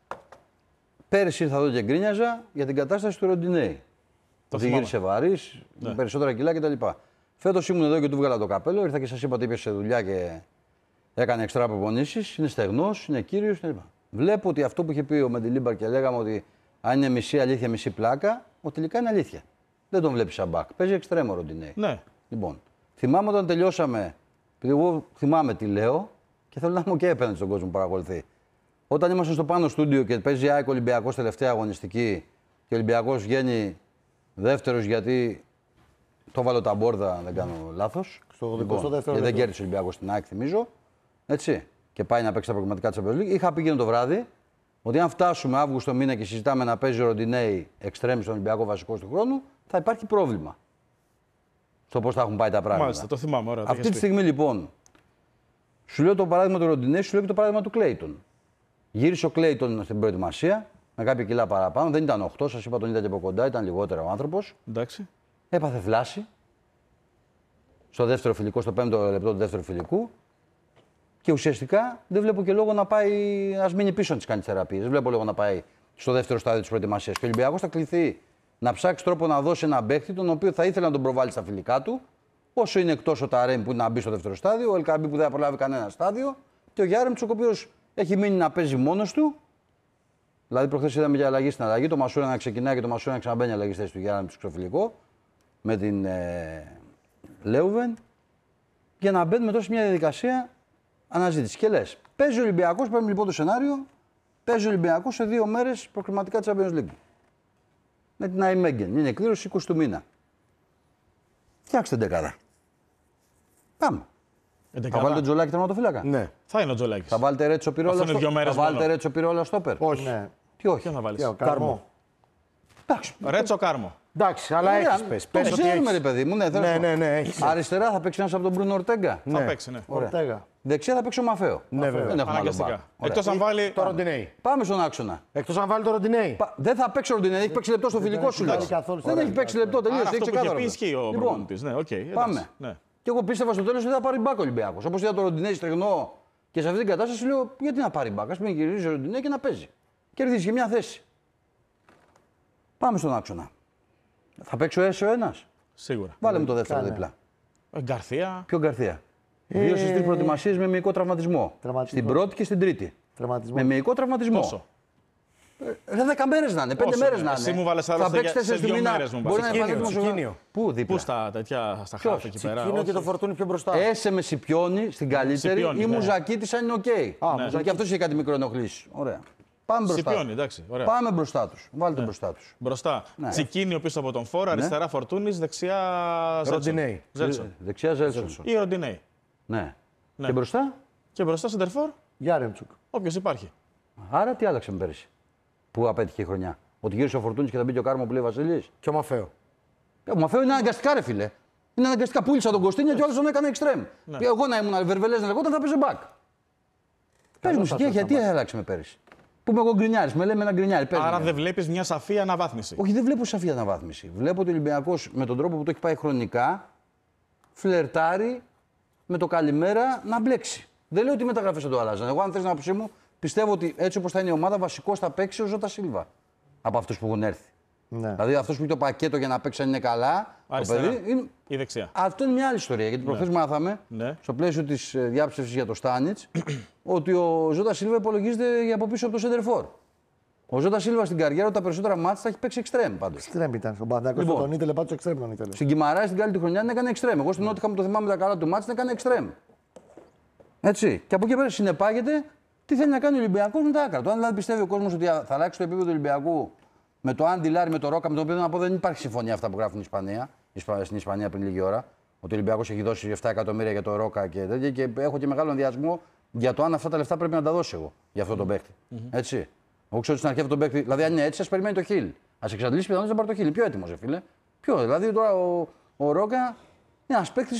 πέρυσι ήρθα εδώ και γκρίνιαζα για την κατάσταση του Ροντινέη. Ότι
θυμάμαι.
γύρισε βαρύ, με περισσότερα κιλά κτλ. Φέτος ήμουν εδώ και του βγάλα το καπέλο. Ήρθα και σας είπα ότι είπε σε δουλειά και έκανε εξτρά προπονήσεις. Είναι στεγνός, είναι κύριος κτλ. Βλέπω ότι αυτό που είχε πει ο Μεντιλίμπαρ και λέγαμε ότι αν είναι μισή αλήθεια, μισή πλάκα, ότι τελικά είναι αλήθεια. Δεν τον βλέπει σαν μπακ. Παίζει εξτρέμο Ροντινέη.
Ναι.
Λοιπόν, θυμάμαι όταν τελειώσαμε, επειδή εγώ θυμάμαι τι λέω και θέλω να είμαι και απέναντι στον κόσμο που παρακολουθεί. Όταν ήμασταν στο πάνω στούντιο και παίζει ΑΕΚ Ολυμπιακός τελευταία αγωνιστική και ο Ολυμπιακός βγαίνει δεύτερος γιατί το βάλω τα μπόρδα, αν δεν κάνω λάθος.
Στο
Λοιπόν,
εικοστό δεύτερο
και δεν
λεπτό.
κέρδισε ο Ολυμπιακός στην ΑΕΚ, θυμίζω. Έτσι. Και πάει να παίξει τα προγραμματικά της Champions League. Είχα πει εκείνο το βράδυ ότι αν φτάσουμε Αύγουστο μήνα και συζητάμε να παίζει ο Ροντινέη εξτρέμι στον Ολυμπιακό βασικό του χρόνου, θα υπάρχει πρόβλημα στο πώς θα έχουν πάει τα πράγματα.
Μάλιστα, το θυμάμαι. Ωραία, το
Αυτή
είχες
τη
πει.
στιγμή λοιπόν, σου λέω το παράδειγμα του Ροντινέη, σου λέω και το παράδειγμα του Κλέιτον. Γύρισε ο Κλέιτον στην προετοιμασία με κάποια κιλά παραπάνω. Δεν ήταν οκτώ, σας είπα τον είδα και από κοντά, ήταν λιγότερο ο άνθρωπος.
Εντάξει.
Έπαθε φλάση στο δεύτερο φιλικό, στο πέμπτο λεπτό του δεύτερου φιλικού. Και ουσιαστικά δεν βλέπω και λόγο να πάει, ας μείνει πίσω να τις κάνει θεραπείες. Δεν βλέπω λόγο να πάει στο δεύτερο στάδιο της προετοιμασίας. Και ο Ολυμπιακός θα κληθεί να ψάξει τρόπο να δώσει ένα παίχτη, τον οποίο θα ήθελε να τον προβάλλει στα φιλικά του. Όσο είναι εκτός ο Ταρέμ που είναι να μπει στο δεύτερο στάδιο, ο Ελκαμπή που δεν θα προλάβει κανένα στάδιο και ο Γιάρεμτσοκ ο οποίος έχει μείνει να παίζει μόνος του. Δηλαδή, προχθές είδαμε για αλλαγή στην αλλαγή. Το Μασούρα να ξεκινάει και το Μασούρα να ξαναμπαίνει αλλαγή στη θέση του Γιάρεμτσοκ στο φιλικό με την ε, Λέουβεν. Για να μπαίνουμε τώρα σε μια διαδικασία αναζήτηση. Και λες, παίζει ο Ολυμπιακός, παίρνουμε λοιπόν το σενάριο, παίζει ο Ολυμπιακός σε δύο μέρες προκριματικά της Champions League. Με την Αϊμέγγεν. Είναι κλήρωση είκοσι του μήνα. Φτιάξτε την δεκάδα. Πάμε. Θα βάλετε τον Τζολάκη τερματοφύλακα.
Ναι.
Θα είναι ο Τζολάκης.
Θα βάλετε Ρέτσο Πυρόλα.
Αυτό είναι δύο μέρες
Θα βάλετε
μόνο.
Ρέτσο Πυρόλα στόπερ.
Όχι.
Ναι.
Τι όχι.
Ποιον θα βάλεις.
Ποιο,
Κάρμο.
Εντάξει.
Ρέτσο Κάρμο.
Εντάξει, αλλά
Ωραία,
έχει πες.
Το
Πες ότι
ξέρουμε,
έχεις.
ρε παιδί μου. Ναι, θέλω
Ναι,
να-
ναι, ναι, έχεις.
Αριστερά θα παίξει ένα από τον Μπρούνο Ορτέγκα.
Θα
Ναι.
παίξει, ναι.
Ωραία.
Ορτέγα.
Δεξιά θα παίξει ο Μαφέο.
Ναι, βέβαια.
Δεν έχουμε άλλο μπακ.
Αναγκαστικά.
Ωραία.
Εκτός αν βάλει.
Το Ροντινέι.
Πάμε στον άξονα.
Εκτός αν βάλει το Ροντινέι.
Πα- Δεν θα παίξει ο Ροντινέι, έχει παίξει λεπτό στο φιλικό σου
βάλει
λέω.
καθόλου στο
Δεν έχει
ρόλο.
παίξει λεπτό,
Άρα
τελείωσε.
αυτό
Έχει
που είχε
ξεκάθαρο.
πει ισχύει ο
Λοιπόν,
προπονητής. Ναι, οκ. εντάξει,
πάμε.
ναι.
Και εγώ πίστευα στο τέλο ότι θα πάρει μπακ ο Ολυμπιακός. Όπως είδα το Ροντινέι στεγνό και σε αυτή την κατάσταση λέω γιατί να πάρει μπακ. Ας μην γυρίζει ο Ροντινέι και να παίζει. Κερδίζει και μια θέση. Πάμε στον άξονα. Θα παίξει ο Έσο ένα.
Σίγουρα.
Βάλε μου το δεύτερο
Κάνε.
δίπλα.
Ε, Γκαρθία.
Ποιο Γκαρθία. Δύο στι τρει προετοιμασίε με μυϊκό τραυματισμό.
Τραυματισμό.
Στην πρώτη και στην τρίτη.
Τραυματισμό.
Με μυϊκό τραυματισμό.
Πόσο.
Ρε δέκα μέρες να είναι, πέντε
Πόσο,
μέρες
ναι.
να είναι.
Εσύ μου βάλες
θα
άλλωστε
παίξει
για-
τέσσερις
σε
του
δύο
μήνα.
μέρες μου
Μπορεί να
βάλες.
είναι
Τσικίνιο,
επανέλθει.
Τσικίνιο.
Πού δίπλα.
Πού στα τέτοια, στα
Ποιος,
χάφη εκεί πέρα.
Τσικίνιο
όχι.
και το Φορτούνι πιο μπροστά.
Έσε με Σιπιόνι στην καλύτερη
Σιπιόνι,
ή
ναι.
Μουζακίτης αν είναι οκ.
Ναι.
Γιατί και αυτός είχε κάτι μικρό ενοχλήσει. Ωραία. Πάμε μπροστά.
Σιπιόνι, εντάξει. Ωραία.
Πάμε μπροστά τους. Βάλτε μπροστά τους.
Μπροστά.
Ναι.
Τσικίνιο πίσω από τον Φόρ, αριστερά Φορτούνης, δεξιά Ζέλσον.
Ροντινέι.
Ζέλσον.
Δεξιά Ζέλσον.
Ή Ροντινέι.
Ναι.
Ναι.
Και μπροστά.
Και μπροστά Σεντερφόρ,
Γιάρεμτσουκ.
όποιος υπάρχει.
Άρα τι άλλαξε με πέρυσι. Πού απέτυχε η χρονιά. Ότι γύρισε ο Φορτούνης και θα μπει και ο Κάρμο που λέει Βασίλης.
Και ο Μαφέο.
Ο Μαφέο είναι αναγκαστικά, ρε φίλε. Είναι αναγκαστικά. Πούλησα τον Κωστίνια και ο άλλος τον έκανε εξτρέμ.
Ναι.
Εγώ να ήμουν Βερβελές να λεγόταν θα παίζε μπακ. Πες μου, και γιατί άλλαξε με πέρυσι. Που είμαι εγώ γκρινιάρης, με λέμε ένα γκρινιάρη. Πες
Άρα
μου.
δεν βλέπεις μια σαφή αναβάθμιση.
Όχι, δεν βλέπω σαφή αναβάθμιση. Βλέπω ότι ο Ολυμπιακός με τον τρόπο που το έχει πάει χρονικά φλερτάρει με το καλημέρα να μπλέξει. Δεν λέω ότι οι μεταγραφές θα το αλλάζαν. Εγώ, αν θες την άποψή μου, πιστεύω ότι έτσι όπως θα είναι η ομάδα, βασικός θα παίξει ο Ζώτα Σίλβα από αυτούς που έχουν έρθει.
Ναι.
Δηλαδή αυτός που έχει το πακέτο για να παίξει αν είναι καλά.
Αριστερά.
Το παιδί, είναι...
Ή δεξιά.
Αυτό είναι μια άλλη ιστορία. Γιατί προχθές μάθαμε
Ναι.
στο πλαίσιο της ε, διάψευσης για το Στάνιτς ότι ο Ζώτα Σίλβα υπολογίζεται για από πίσω από το Σεντερφόρ. Ο Ζώτα Σίλβα στην καριέρα του τα περισσότερα μάτς τα έχει παίξει εξτρέμ πάντως.
Εξτρέμ ήταν. Στον Παναθηναϊκό
Λοιπόν.
τον ήθελε πάντως εξτρέμ τον ήθελε.
Στην Κιμαράη στην καλή του χρονιά την έκανε εξτρέμ. Εγώ στην Νότια μου το θυμάμαι τα καλά του μάτς την έκανε εξτρέμ. Έτσι. Και από εκεί πέρα συνεπάγεται τι θέλει να κάνει ο Ολυμπιακός με τα άκρα του. Αν δηλαδή πιστεύει ο κόσμος ότι θα αλλάξει το επίπεδο του Ολυμπιακού με το Άντι Λάρι, με το Ρόκα, με τον οποίο να πω δεν υπάρχει συμφωνία αυτά που γράφουν στην Ισπανία, στην Ισπανία πριν λίγη ώρα. Ότι ο Ολυμπιακός έχει δώσει επτά εκατομμύρια για το Ρόκα και τέτοια. Και έχω και μεγάλο ενδιασμό για το αν αυτά τα λεφτά πρέπει να τα δώσει εγώ για αυτόν τον παίκτη. Έτσι. Εγώ ξέρω ότι στην αρχή αυτόν τον παίκτη, δηλαδή αν είναι έτσι, σα περιμένει το Χιλ. Α εξαντλήσει πιθανότητα να πάρει το Χιλ. Πιο έτοιμο, φίλε. Ποιο, δηλαδή τώρα ο, ο Ρόκα είναι ένα παίκτη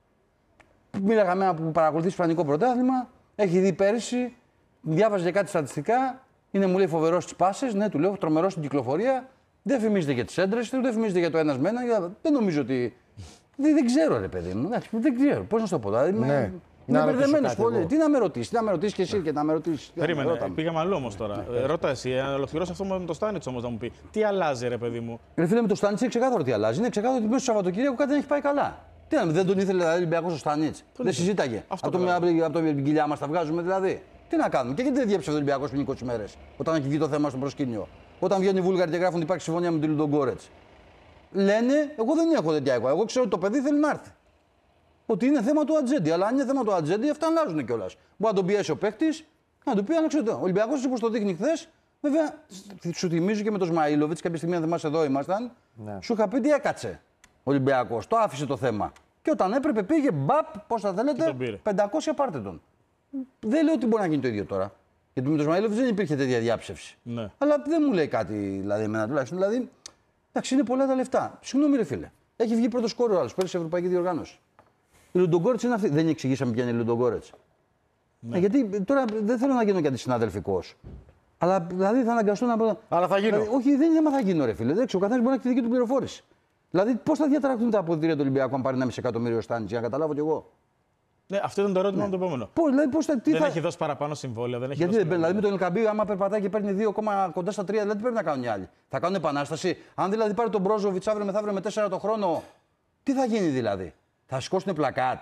που μίλαγα με ένα που παρακολουθεί Ισπανικό πρωτάθλημα, έχει δει πέρυσι, διάβαζε για κάτι στατιστικά, είναι μου λέει φοβερό στι πάσες, ναι, του λέω τρομερό στην κυκλοφορία. Δεν φημίζεται για τι έντρες του, δεν φημίζεται για το ένα με ένα. Δεν νομίζω ότι. Δεν, δεν ξέρω, ρε παιδί μου. Εντάξει, δεν ξέρω. Πώ να σου το πω. Δηλαδή,
Ναι.
είμαι
Να ρωτήσω
μπερδεμένο
κάτι
πολύ.
εγώ.
Τι να με ρωτήσει, τι να με ρωτήσει και εσύ και να με ρωτήσει.
Περίμενε, πήγαμε αλλού όμως τώρα. Ε, Ρώτα εσύ, να ολοκληρώσει αυτό με το Στάνιτς όμως να μου πει. Τι αλλάζει, ρε παιδί μου.
Ρε φίλε, με το Στάνιτς είναι ξεκάθαρο τι αλλάζει. Είναι ξεκάθαρο ότι μέσα στο Σαββατοκύριακο κάτι δεν έχει πάει καλά. Τι να, δεν τον ήθελε δηλαδή, ο Ολυμπιακός ο Στάνιτς. Δεν συζήταγε.
Αυτό
Από, το, από, το, από την κοιλιά μας τα βγάζουμε δηλαδή. Τι να κάνουμε. Και γιατί δεν διέψευε ο Ολυμπιακός πριν είκοσι μέρες, όταν έχει βγει το θέμα στο προσκήνιο. Όταν βγαίνουν οι Βούλγαροι και γράφουν ότι υπάρχει συμφωνία με τον Λουντογκόρετς. Λένε, εγώ δεν έχω τέτοια εικόνα. Εγώ ξέρω ότι το παιδί θέλει να έρθει. Ότι είναι θέμα του ατζέντη. Αλλά αν είναι θέμα του ατζέντη, αυτά αλλάζουν κιόλα. Μπορεί να τον πιέσει ο παίκτη, να του πει άλλαξε το. Ο Ολυμπιακός, όπως το δείχνει χθες, βέβαια, σου θυμίζω και με τον Σμαήλοβιτς, κάποια στιγμή αν θυμάσαι εδώ ήμασταν,
Ναι.
σου είχα πει τι έκατσε ο Ολυμπιακός. Το άφησε το θέμα. Και όταν έπρεπε πήγε μπαπ, πώς θα
Και
θέλετε,
τον πήρε.
πεντακόσια πάρτε τον. Δεν λέω ότι μπορεί να γίνει το ίδιο τώρα. Γιατί με τον Σμαήλοβιτς δεν υπήρχε τέτοια διάψευση.
Ναι.
Αλλά δεν μου λέει κάτι δηλαδή εμένα τουλάχιστον. Δηλαδή, εντάξει, είναι πολλά τα λεφτά. Συγγνώμη, ρε φίλε. Έχει βγει πρώτο σκόρ ο άλλο πέρυσι σε ευρωπαϊκή διοργάνωση. Η Λουντογκόρετς είναι αυτή. Δεν εξηγήσαμε ποια είναι η Λουντογκόρετς. Ναι. Ε, γιατί τώρα δεν θέλω να γίνω και αντισυναδελφικός. Αλλά δηλαδή θα αναγκαστώ να πω.
Αλλά θα γίνω.
Δηλαδή, όχι, δεν είναι θέμα θα γίνω, ρε φίλε. Εντάξει, ο καθένας μπορεί να έχει τη δική του πληροφόρηση. Δηλαδή, πώς θα διαταραχθούν τα αποδητήρια του Ολυμπιακού αν πάρει ένα μισό εκατομμύριο Στάνιτς, για να καταλάβω κι εγώ.
Ναι, αυτό ήταν το ερώτημα μου το επόμενο.
Πώς, δηλαδή, πώς θα, τι
Δεν
θα...
έχει δώσει παραπάνω συμβόλαια. Δεν έχει
Γιατί
δώσει
δεν παίρνει, δηλαδή με τον Ελκαμπή, άμα περπατάει και παίρνει δύο κόμμα κοντά στα τρία, δηλαδή τι πρέπει να κάνουν οι άλλοι. Θα κάνουν επανάσταση. Αν δηλαδή πάρει τον Μπρόζοβιτς αύριο μεθαύριο με τέσσερα το χρόνο, τι θα γίνει δηλαδή. Θα σηκώσουν πλακάτ.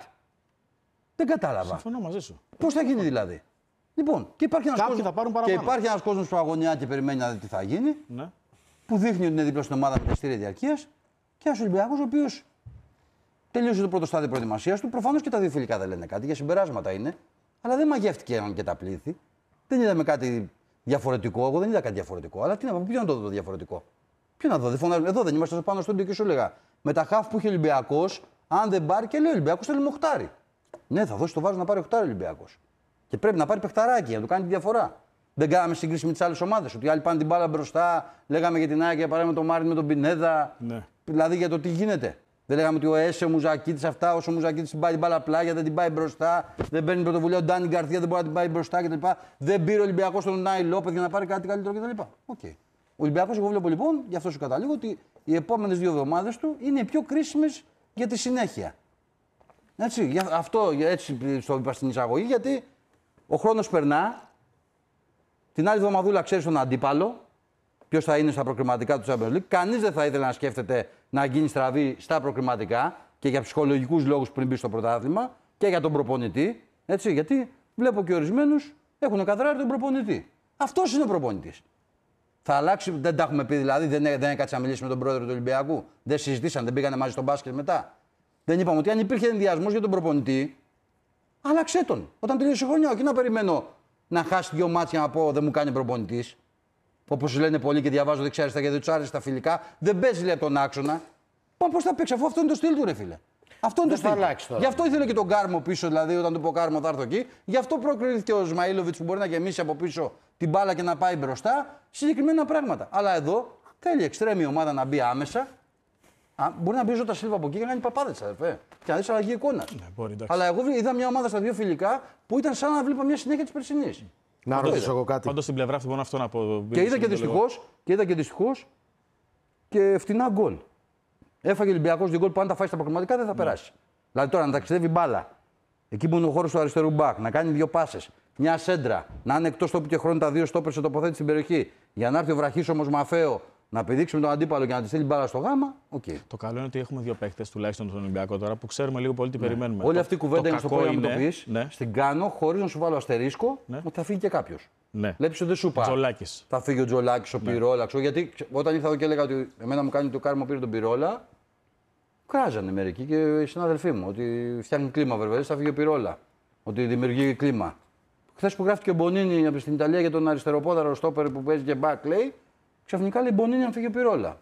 Δεν κατάλαβα.
Συμφωνώ μαζί σου.
Πώς θα γίνει δηλαδή. Λοιπόν, και υπάρχει ένας
Κάποιοι
κόσμος,
θα πάρουν
και
παραπάνω.
υπάρχει ένας κόσμος που αγωνιά και περιμένει να δει τι θα γίνει,
Ναι.
που δείχνει ότι είναι δίπλα στην ομάδα με ειστήρια διαρκείας και ένας Ολυμπιακός ο οποίος τελείωσε το πρώτο στάδιο προετοιμασίας του. Προφανώς και τα δύο φιλικά δεν λένε κάτι, για συμπεράσματα είναι, αλλά δεν μαγεύτηκε και τα πλήθη. Δεν είδαμε κάτι διαφορετικό. Εγώ δεν είδα κάτι διαφορετικό. Αλλά τι να πω, ποιο να το δω διαφορετικό. Ποιο να δω, δεν φωνάζουν. Εδώ δεν είμαστε πάνω στο ίδιο και σου έλεγα. Με τα χαφ που είχε ο Ολυμπιακός, αν δεν πάρει και λέει ο Ολυμπιακός θέλει μοχτάρι. Ναι, θα δώσει το βάζο να πάρει οχτάρι Ολυμπιακός. Και πρέπει να πάρει παιχταράκι για να του κάνει τη διαφορά. Δεν κάναμε σύγκριση με τις άλλες ομάδες. Ότι οι άλλοι πάνε την μπάλα μπροστά, λέγαμε για την ΑΕΚ για παράδειγμα τον Μάρτιν με τον Πινέδα.
Ναι.
Δηλαδή για το τι γίνεται. Δεν λέγαμε ότι ο Έσε, ο Μουζακίτης αυτά, όσο ο Μουζακίτης την πάει την μπάλα πλάγια, δεν την πάει μπροστά. Δεν παίρνει πρωτοβουλία ο Ντάνι Γκαρθία, δεν μπορεί να την πάει μπροστά κτλ. Δεν πήρε ο Ολυμπιακός τον Νάι Λόπεθ για να πάρει κάτι καλύτερο κτλ. Okay. Ο Ολυμπιακός, εγώ βλέπω λοιπόν, γι' αυτό σου καταλήγω, ότι οι επόμενες δύο εβδομάδες του είναι οι πιο κρίσιμες για τη συνέχεια. Έτσι, για αυτό έτσι στο είπα στην εισαγωγή, γιατί ο χρόνος περνά. Την άλλη εβδομαδούλα ξέρει τον αντίπαλο, ποιος θα είναι στα προκριματικά του Champions League. Κανείς δεν θα ήθελε να σκέφτεται να γίνει στραβή στα προκριματικά και για ψυχολογικούς λόγους πριν μπει στο πρωτάθλημα και για τον προπονητή. Έτσι, γιατί βλέπω και ορισμένους έχουν καθαράρει τον προπονητή. Αυτός είναι ο προπονητής. Θα αλλάξει, δεν τα έχουμε πει δηλαδή, δεν, δεν έκατσε να μιλήσει με τον πρόεδρο του Ολυμπιακού. Δεν συζητήσαν, δεν πήγανε μαζί στο μπάσκετ μετά. Δεν είπαμε ότι αν υπήρχε ενδιασμός για τον προπονητή, άλλαξε τον. Όταν τελείωσε η χρονιά, όχι να περιμένω να χάσει δύο μάτια να πω δεν μου κάνει προπονητής. Όπως λένε πολλοί και διαβάζω δεξιά-αριστερά γιατί του άρεσε τα φιλικά, δεν παίζει λέει τον άξονα. Μα πώς θα παίξει, αφού αυτό είναι το στυλ του, ρε φίλε. Αυτό είναι
δεν
το στυλ. Γι' αυτό ήθελε και τον Κάρμο πίσω, δηλαδή όταν του πω Κάρμο θα έρθω εκεί. Γι' αυτό προκρίθηκε ο Σμαΐλοβιτς που μπορεί να γεμίσει από πίσω την μπάλα και να πάει μπροστά. Συγκεκριμένα πράγματα. Αλλά εδώ θέλει εξτρέμη ομάδα να μπει άμεσα. Α, μπορεί να μπει ο Ζώτα Σίλβα από εκεί και να κάνει παπάδες, αδερφέ. Και να δει αλλαγή εικόνα. Ναι, αλλά εγώ είδα μια ομάδα στα δύο φιλικά που ήταν σαν να βλέπω μια συνέχεια τη περσινής.
Να ρωτήσω εγώ κάτι.
Πάντως στην πλευρά αυτή μόνο αυτό να πω.
Και είδα και δυστυχώς και, είδα και, δυστυχώς και φτηνά γκολ. Έφαγε ο Ολυμπιακός δύο γκολ που αν τα φάει στα προκριματικά δεν θα περάσει. Δηλαδή τώρα να ταξιδεύει μπάλα. Εκεί που είναι ο χώρος του αριστερού μπακ, να κάνει δύο πάσες, μια σέντρα, να είναι εκτός τόπου και χρόνου τα δύο στόπερ σε τοποθέτηση στην περιοχή. Για να έρθει ο βραχίσωμος Μαφέο να πηδήξει με τον αντίπαλο και να τη στείλει μπάλα στο γάμα. Okay.
Το καλό είναι ότι έχουμε δύο παίκτες τουλάχιστον στον Ολυμπιακό τώρα που ξέρουμε λίγο πολύ τι ναι. περιμένουμε.
Όλη αυτή η κουβέντα είναι στο πρόγραμμα
είναι...
το πεις. Ναι. Στην κάνω χωρίς να σου βάλω αστερίσκο ναι. ότι θα φύγει και κάποιος. Ναι. Βλέπεις ότι δεν σου είπα. Θα φύγει ο Τζολάκης, ο ναι. Πυρόλα. Γιατί όταν ήρθα εδώ και έλεγα ότι εμένα μου κάνει το Κάρμο πήρε τον Πυρόλα, κράζανε μερικοί και οι συνάδελφοί μου ότι φτιάχνει κλίμα βέβαια, θα φύγει ο Πυρόλα. Ότι δημιουργεί κλίμα. Χθες που γράφτηκε ο Μπονίνι από στην Ιταλία για τον αριστεροπόδαρο στόπερ που παίζει και back λέει. Ξαφνικά λέει Μπονίνι αν φύγει ο Πυρόλα.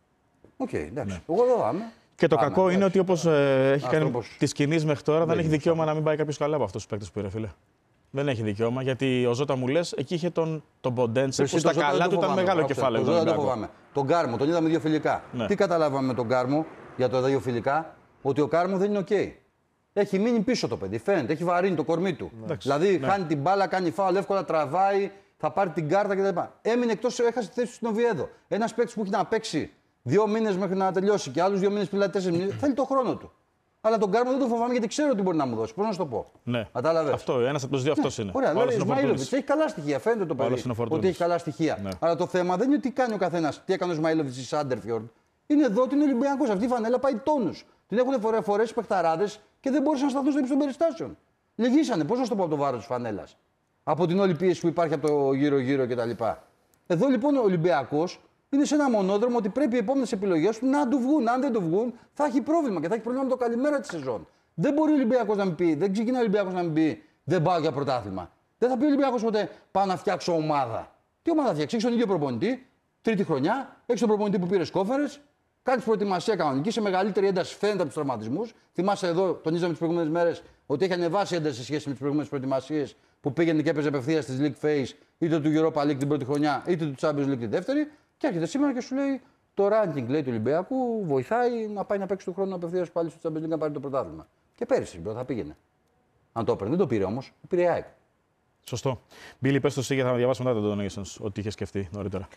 Οκ, okay, εντάξει. Ναι. Εγώ εδώ πάμε.
Και το Άμα, κακό εντάξει. είναι ότι όπως ε, έχει κάνει τις κινήσεις μέχρι τώρα, δεν, δεν έχει δικαίωμα φάμε. να μην πάει κάποιος καλά από αυτούς τους παίκτες που πήρε, φίλε. Δεν έχει δικαίωμα γιατί ο Ζώτα μου λες, εκεί είχε τον, τον Ποντένσε που στα καλά του ήταν μεγάλο κεφάλαιο.
Δεν το φοβάμαι. Τον Κάρμο, τον είδαμε δύο φιλικά. Ναι. Τι καταλάβαμε με τον Κάρμο για τα δύο φιλικά, ότι ο Κάρμο δεν είναι οκ. Okay. Έχει μείνει πίσω το παιδί, φαίνεται, έχει βαρύνει το κορμί του. Ναι. Δηλαδή ναι. χάνει την μπάλα, κάνει φάουλ, εύκολα τραβάει. Θα πάρει την κάρτα κτλ. Έμεινε εκτός, έχασε τη θέση του στην Οβιέδο. Ένας παίκτης που έχει να παίξει δύο μήνες μέχρι να τελειώσει και άλλους δύο μήνες πριν, τέσσερις μήνες, θέλει το χρόνο του. Αλλά τον Κάρμο δεν το φοβάμαι γιατί ξέρω τι μπορεί να μου δώσει. Πώς να σου το πω.
Ναι.
Κατάλαβες.
Αυτό, ένας από τους δύο αυτός είναι.
Ωραία, δηλαδή ο Σμαΐλοβιτς έχει καλά στοιχεία. Φαίνεται το παιδί ότι έχει καλά στοιχεία. Ναι. Αλλά το θέμα δεν είναι τι κάνει ο καθένας. Τι έκανε ο Σμαΐλοβιτς στη Σάντερφιορντ. Είναι εδώ ότι είναι Ολυμπιακός. Αυτή η φανέλα πάει τόνους. Την έχουν φορέσει παιχταράδες και δεν μπορούσαν να σταθούν στο ύψος των περιστάσεων. Λυγίσανε. Πώς να σου το πω από το βάρος της φανέλας. Από την όλη πίεση που υπάρχει από το γύρω-γύρω κτλ. Εδώ λοιπόν ο Ολυμπιακός είναι σε ένα μονόδρομο ότι πρέπει οι επόμενες επιλογές του να του βγουν. Αν δεν του βγουν, θα έχει πρόβλημα και θα έχει πρόβλημα με το καλημέρα τη σεζόν. Δεν μπορεί ο Ολυμπιακός να μην πει, δεν ξεκινάει ο Ολυμπιακός να μην πει, δεν πάω για πρωτάθλημα. Δεν θα πει ο Ολυμπιακός ποτέ, πάω να φτιάξω ομάδα. Τι ομάδα φτιάξει, έχει τον ίδιο προπονητή, τρίτη χρονιά, έχει τον προπονητή που πήρε κόφερες, κάνει προετοιμασία κανονική σε μεγαλύτερη ένταση φαίνεται από του τραυματισμούς. Θυμάσαι εδώ, τονίζαμε τις προηγούμενες μέρες, ότι έχει ανεβάσει ένταση σε σχέση με τις προηγούμενες προετοιμασίες που πήγαινε και έπαιζε απευθείας στις League Phase είτε του Europa League την πρώτη χρονιά είτε του Champions League την δεύτερη. Και έρχεται σήμερα και σου λέει το ranking λέει, του Ολυμπιακού βοηθάει να πάει να παίξει του χρόνου απευθείας πάλι στο Champions League να πάρει το πρωτάθλημα. Και πέρυσι πρώτα θα πήγαινε. Αν το έπαιρνε, δεν το πήρε όμως, το πήρε η ΑΕΚ.
Σωστό. Μπίλι, πες το εσύ για να διαβάσουμε μετά τον Donations, ό,τι είχε σκεφτεί νωρίτερα.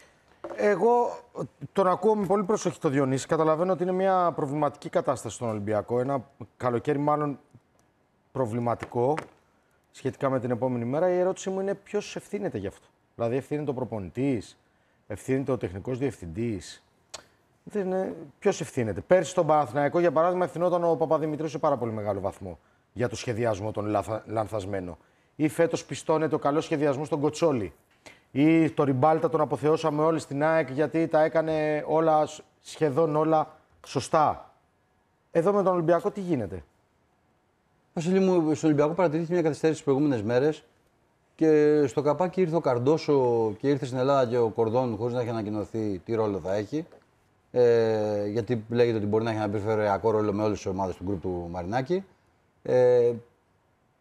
Εγώ τον ακούω με πολύ προσοχή το Διονύση. Καταλαβαίνω ότι είναι μια προβληματική κατάσταση στον Ολυμπιακό. Ένα καλοκαίρι μάλλον προβληματικό σχετικά με την επόμενη μέρα. Η ερώτηση μου είναι ποιος ευθύνεται γι' αυτό. Δηλαδή, ευθύνεται ο προπονητής, ευθύνεται ο τεχνικός διευθυντής. Ποιος ευθύνεται. Πέρσι στον Παναθηναϊκό, για παράδειγμα, ευθυνόταν ο Παπαδημητρίου σε πάρα πολύ μεγάλο βαθμό για το σχεδιασμό τον λαθα... λανθασμένο. Ή φέτος πιστώνεται ο καλός σχεδιασμός στον Κοτσόλη. Ή το Ριμπάλτα τον αποθεώσαμε όλοι στην ΑΕΚ γιατί τα έκανε όλα, σχεδόν όλα σωστά. Εδώ με τον Ολυμπιακό τι γίνεται.
Βασίλη μου, στον Ολυμπιακό παρατηρήθηκε μια καθυστέρηση τις προηγούμενες μέρες και στο καπάκι ήρθε ο Καρντόσο και ήρθε στην Ελλάδα και ο Κορδόν χωρίς να έχει ανακοινωθεί τι ρόλο θα έχει. Ε, γιατί λέγεται ότι μπορεί να έχει ένα περιφερειακό ρόλο με όλες τις ομάδες του γκρουπ του Μαρινάκη. Ε,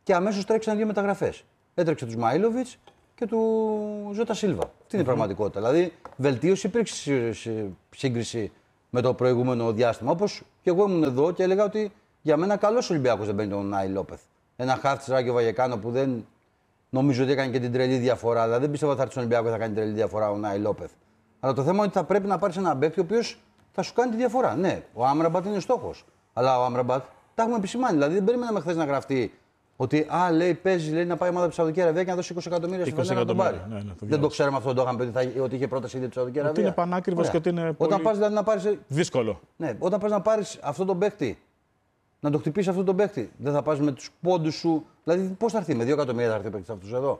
και αμέσως τρέξαν δύο μεταγραφές. Έτρεξε του Μαΐλοβιτς και του Ζώτα Σίλβα. Αυτή είναι η πραγματικότητα. Δηλαδή, βελτίωση υπήρξε σε σύγκριση με το προηγούμενο διάστημα. Όπως και εγώ ήμουν εδώ και έλεγα ότι για μένα καλός Ολυμπιακός δεν παίρνει τον Νάι Λόπεθ. Ένα χάφ της Ράγιο Βαγεκάνο που δεν νομίζω ότι έκανε και την τρελή διαφορά. Δηλαδή, δεν πιστεύω ότι θα έρθει στον Ολυμπιακό και θα κάνει την τρελή διαφορά ο Νάι Λόπεθ. Αλλά το θέμα είναι ότι θα πρέπει να πάρει έναν παίκτη ο οποίος θα σου κάνει τη διαφορά. Ναι, ο Άμραμπατ είναι στόχος. Αλλά ο Άμραμπατ τα έχουμε επισημάνει. Δηλαδή, δεν περιμέναμε χθες να γραφτεί ότι α, λέει, παίζει λέει, να πάει η ομάδα από τη Σαουδική Αραβία και να δώσει είκοσι εκατομμύρια στην Φενέρα να τον πάρει. Ναι, ναι, το δεν το ξέραμε αυτό, το είχαμε πει ότι, ότι είχε πρόταση ήδη από τη Σαουδική Αραβία.
Ότι είναι πανάκριβος και ότι είναι.
Όταν
πολύ...
πας δηλαδή, να πάρεις.
Δύσκολο.
Ναι, όταν πας να πάρεις αυτό τον παίκτη, να το χτυπήσει αυτό τον παίκτη, δεν θα πας με τους πόντους σου. Δηλαδή, πώς θα έρθει, με δύο εκατομμύρια θα έρθει ο παίκτης αυτός εδώ.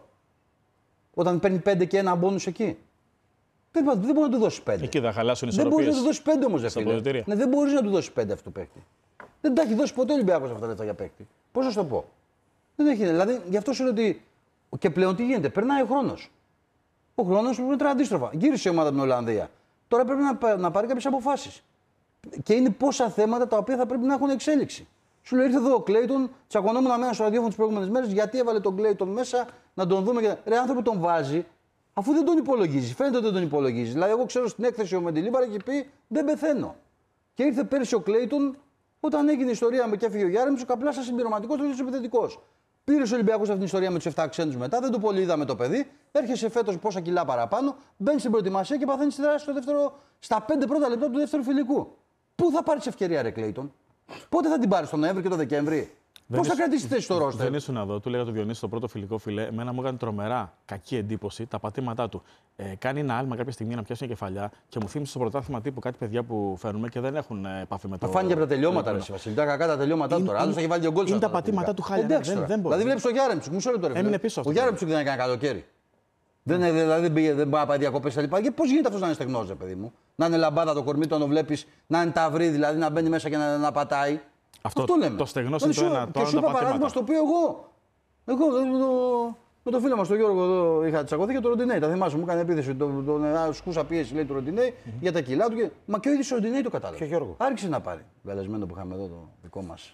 Όταν παίρνει πέντε και ένα μπόνους εκεί. Δεν, δεν μπορεί να του δώσει πέντε.
Εκεί θα χαλάσουν οι
ισορροπίες. Δεν μπορεί να του δώσει πέντε όμως, δεν ναι, δεν μπορεί να του δώσει πέντε αυτό το παίκτη. Δεν τα έχει δώσει ποτέ ο Ολυμπιακός αυτά τα λεφτά για παίκτη. Πώς να σου το πω. Δεν έχει. Δηλαδή, γι' αυτό σου λέω ότι. Και πλέον τι γίνεται, περνάει ο χρόνος. Ο χρόνος μετράει αντίστροφα. Γύρισε η ομάδα από την Ολλανδία. Τώρα πρέπει να, να πάρει κάποιες αποφάσεις. Και είναι πόσα θέματα τα οποία θα πρέπει να έχουν εξέλιξη. Σου λέει ήρθε εδώ ο Κλέιτον, τσακωνόμουν αμένα στο ραδιόφωνο τις προηγούμενες μέρες γιατί έβαλε τον Κλέιτον μέσα να τον δούμε. Και... Ρε άνθρωπο τον βάζει, αφού δεν τον υπολογίζει. Φαίνεται ότι δεν τον υπολογίζει. Δηλαδή, εγώ ξέρω στην έκθεση ο Μεντιλίμπαρα έχει πει δεν πεθαίνω. Και ήρθε πέρσι ο Κλέιτον, όταν έγινε η ιστορία με και έφυγε ο Γιάρεμις, ο Καπλάς συμπληρωματικό, το ίδιο επιθετικό. Πήρε ο Ολυμπιακός αυτή την ιστορία με του επτά ξένους μετά, δεν το πολύ είδαμε το παιδί. Έρχεσαι φέτος πόσα κιλά παραπάνω, μπαίνει στην προετοιμασία και παθαίνει τη δράση στο δεύτερο, στα πέντε πρώτα λεπτά του δεύτερου φιλικού. Πού θα πάρει ευκαιρία, ρε Κλέιτον, πότε θα την πάρει, τον Νοέμβρη και τον Δεκέμβρη. Πώς θα κρατήσει θέση στο ρόστερ.
Δεν ήσουν εδώ, του λέγα το Διονύση στο πρώτο φιλικό φιλέ. Εμένα μου έκανε τρομερά κακή εντύπωση τα πατήματά του. Ε, κάνει ένα άλμα κάποια στιγμή να πιάσει μια κεφαλιά και μου θύμισε στο πρωτάθλημα τύπου κάτι παιδιά που φέρνουμε και δεν έχουν επαφή με το.
Μα φάνηκε από τα τελειώματα, ρε Βασίλη. Τα κακά τα τελειώματα του τώρα. Άλλο έχει βάλει δύο γκολ.
Είναι τα πατήματά του χάλια.
Δεν, δεν, δεν δηλαδή βλέπει ο Γιάρεμτσουκ, μισό λεπτό ρε.
Έμεινε πίσω.
Ο Γιάρεμτσουκ δεν έκανε καλοκαίρι. Δεν, δηλαδή, δεν πήγε, δεν πάει να πάει διακοπές τα λοιπά. Και πώς γίνεται αυτό να είναι στεγνός, ρε παιδί μου. Να είναι λαμπάδα το κορμί του, να το βλέπει, να είναι ταυρί, δηλαδή να μπαίνει μέσα και να, να πατάει.
Αυτό,
αυτό λέμε.
Το στεγνός είναι το ένα.
Και σου είπα παράδειγμα στο οποίο εγώ. Εγώ με το, με το φίλο μας τον Γιώργο εδώ είχα τσακωθεί για το Ροντινέι. Τα θυμάσαι, μου έκανε επίθεση. Τον το, το, σκούσα πίεση λέει του Ροντινέι mm-hmm. για τα κιλά του. Και... Μα και ο ίδιος ο Ροντινέι το κατάλαβε.
Και Γιώργο.
Άρχισε να πάρει. Βελεσμένο που είχαμε εδώ το δικό μας.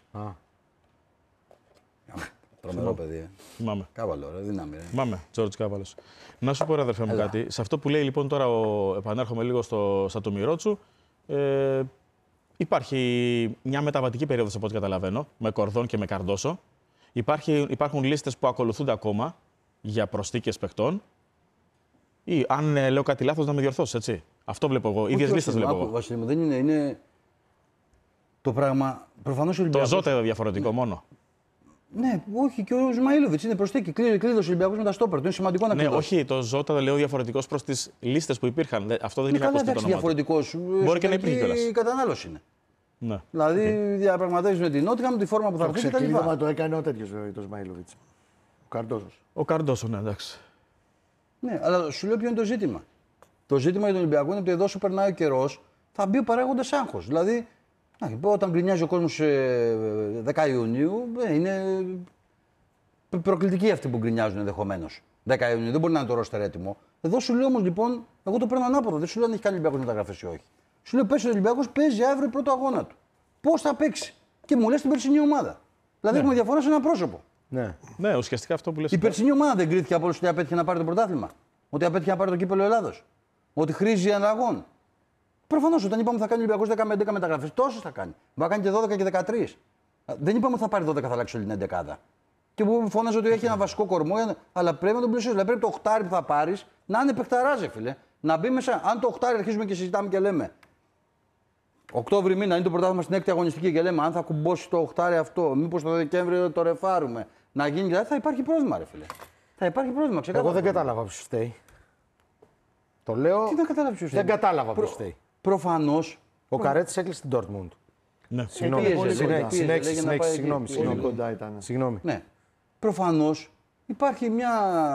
Τρομερό παιδί.
Θυμάμαι.
Κάβαλο, ρε, δύναμη.
Θυμάμαι, Τζόρτζ Κάβαλος. Να σου πω, ρε αδερφέ μου, κάτι. Σε αυτό που λέει λοιπόν τώρα, ο... επανέρχομαι λίγο στο Σατομιρότσου. Ε, υπάρχει μια μεταβατική περίοδος από ό,τι καταλαβαίνω, με Κορδόν και με Καρντόσο. Υπάρχει, υπάρχουν λίστες που ακολουθούνται ακόμα για προσθήκες παιχτών. Ή αν ε, λέω κάτι λάθος, να με διορθώσεις, έτσι. Αυτό βλέπω εγώ. Ίδιες λίστες βλέπω εγώ.
Βασίλη μου, δεν είναι, είναι το πράγμα. Προφανώς ο Ολυμπιακός.
Το Ζώτα είναι διαφορετικό
ναι.
μόνο.
Ναι, όχι, και ο Σμαΐλοβιτς είναι προσθήκη. Κλείδωσε ο Ολυμπιακός με τα στόπερ. Το είναι σημαντικό να κλειδώσει.
Ναι, όχι, το Ζώτα λέω διαφορετικός προς τις λίστες που υπήρχαν. Αυτό δεν είναι
κακό. Είναι διαφορετικός.
Μπορεί και να υπήρχε κιόλας.
Η κατανάλωση είναι.
Ναι.
Δηλαδή okay. διαπραγματεύεις με την Νότια, με τη φόρμα που θα
έρθει. Το ξεκλείδωμα το έκανε ο τέτοιος το Σμαΐλοβιτς. Ο Καρντόσος.
Ο Καρντόσο, ναι, εντάξει.
Ναι, αλλά σου λέω ποιο είναι το ζήτημα. Το ζήτημα για τον Ολυμπιακό είναι ότι εδώ σου περνάει ο καιρός, θα μπει ο παράγοντας άγχος. Δηλαδή, όταν γκρινιάζει ο κόσμος δέκα Ιουνίου, είναι προκλητικοί αυτοί που γκρινιάζουν ενδεχομένως. δέκα Ιουνίου δεν μπορεί να είναι το ρόστερ έτοιμο. Εδώ σου λέω όμως λοιπόν, εγώ το παίρνω ανάποδα. Δεν σου λέω αν έχει κάνει Ολυμπιακός μεταγραφές ή όχι. Σου λέω πέσει ο Ολυμπιακός παίζει αύριο πρώτο αγώνα του. Πώς θα παίξει. Και μου λες την περσινή ομάδα. Δηλαδή ναι. έχουμε διαφορά σε ένα πρόσωπο.
Ναι, ναι, ουσιαστικά αυτό που λες.
Η περσινή ομάδα δεν κρίθηκε από όλους ότι απέτυχε να πάρει το πρωτάθλημα. Ότι απέτυχε να πάρει το κύπελλο Ελλάδος. Ότι χρήζει αλλαγών. Προφανώς όταν είπαμε ότι θα κάνει ο Ολυμπιακός δέκα με έντεκα μεταγραφές, τόσες θα κάνει. Μπορεί να κάνει και δώδεκα και δεκατρία. Δεν είπαμε ότι θα πάρει δώδεκα, θα αλλάξει όλη την εντεκάδα. Και που φώναζε ότι έχει ένα βασικό κορμό, αλλά πρέπει να τον πλησιώσει. Δηλαδή πρέπει το οχτάρι που θα πάρει να είναι παιχταράζε, φίλε. Να μπει μέσα, αν το οχτάρι αρχίζουμε και συζητάμε και λέμε. Οκτώβρη μήνα είναι το πρωτάθλημα στην έκτη αγωνιστική και λέμε αν θα κουμπώσει το οχτάρι αυτό, μήπως το Δεκέμβριο το ρεφάρουμε. Να γίνει δηλαδή θα υπάρχει πρόβλημα, ρε φίλε. Θα υπάρχει πρόβλημα, ξεκάθαρα.
Εγώ δεν κατάλαβα ποιος φταίει. Το λέω.
Τι δεν κατάλαβα ποιος
Δεν κατάλαβα ποιος φταίει.
Προφανώς.
Ο Καρέτης έκλεισε την Dortmund.
Ναι.
Συγγνώμη, συνέχισε, συγγνώμη.
Συγγνώμη.
Ναι. Προφανώς υπάρχει μια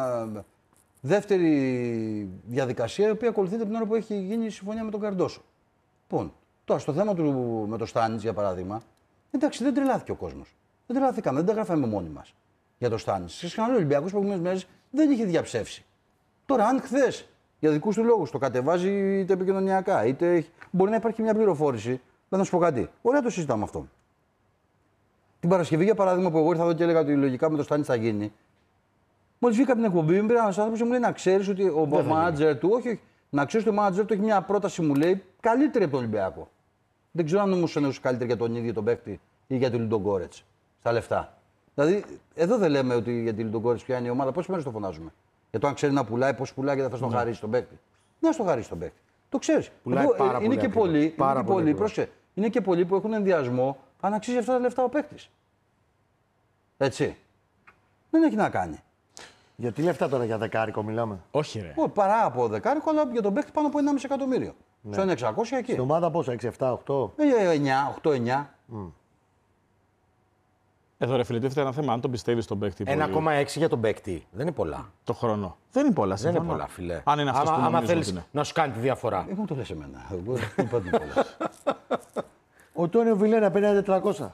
δεύτερη διαδικασία η οποία ακολουθείται από την ώρα που έχει γίνει η συμφωνία με τον Καρντόσο. Λοιπόν, τώρα στο θέμα του με το Στάνιτς για παράδειγμα, εντάξει δεν τρελάθηκε ο κόσμος. Δεν τρελάθηκαμε, δεν τα γράφαμε μόνοι μας για το Στάνιτς. Σε σκανάλο ο Ολυμπιακός προηγούμενες μέρες δεν είχε διαψεύσει. Τώρα, αν χθες για δικούς του λόγους το κατεβάζει είτε επικοινωνιακά, είτε έχει... μπορεί να υπάρχει μια πληροφόρηση. Να σου πω κάτι. Ωραία το συζητάμε αυτό. Την Παρασκευή, για παράδειγμα, που εγώ ήρθα εδώ και έλεγα ότι λογικά με το Στάνι θα γίνει. Μόλις βγήκα από την εκπομπή, μου πήρε ένα άνθρωπο και μου λέει να ξέρει ότι ο μάνατζερ του, όχι, όχι, να ξέρει ότι ο μάνατζερ του έχει μια πρόταση, μου λέει, καλύτερη από τον Ολυμπιακό. Δεν ξέρω αν όμως εννοούσε καλύτερη για τον ίδιο τον παίκτη ή για τον Λουντογκόρετς στα λεφτά. Δηλαδή, εδώ δεν λέμε ότι για την Λουντογκόρετς ποια είναι η ομάδα, πόσες μέρες το φωνάζουμε. Για το αν ξέρει να πουλάει, πώς πουλάει και δεν θα στον χαρίσει τον παίκτη. Δεν θα στον χαρίσει τον παίκτη. Το ξέρει. Είναι και πολλοί, είναι, πολλοί, είναι και πολλοί που έχουν ενδιασμό αν αξίζει αυτά τα λεφτά ο παίκτη. Έτσι. Δεν έχει να κάνει.
Για τι λεφτά τώρα, για δεκάρικο μιλάμε?
Όχι, ρε.
Ό, παρά από δεκάρικο, αλλά για τον παίκτη πάνω από ενάμιση εκατομμύριο. Ναι. Στο εξακόσια εκεί.
Στην ομάδα πόσα, έξι, επτά, οκτώ.
εννιά, οκτώ, εννιά.
Mm.
Εδώ ρε φίλε, τίθεται ένα θέμα. Αν τον πιστεύει τον παίκτη.
ένα κόμμα έξι για τον παίκτη. Δεν είναι πολλά.
Το χρόνο. Δεν είναι πολλά.
Δεν είναι πολλά, φίλε.
Αν είναι αυτό που
άμα
θέλει
να σου κάνει τη διαφορά.
Εγώ το λες εμένα. Εγώ δεν είπα τίποτα.
Ο Τόνιο Βιλένα παίρνει τετρακόσια.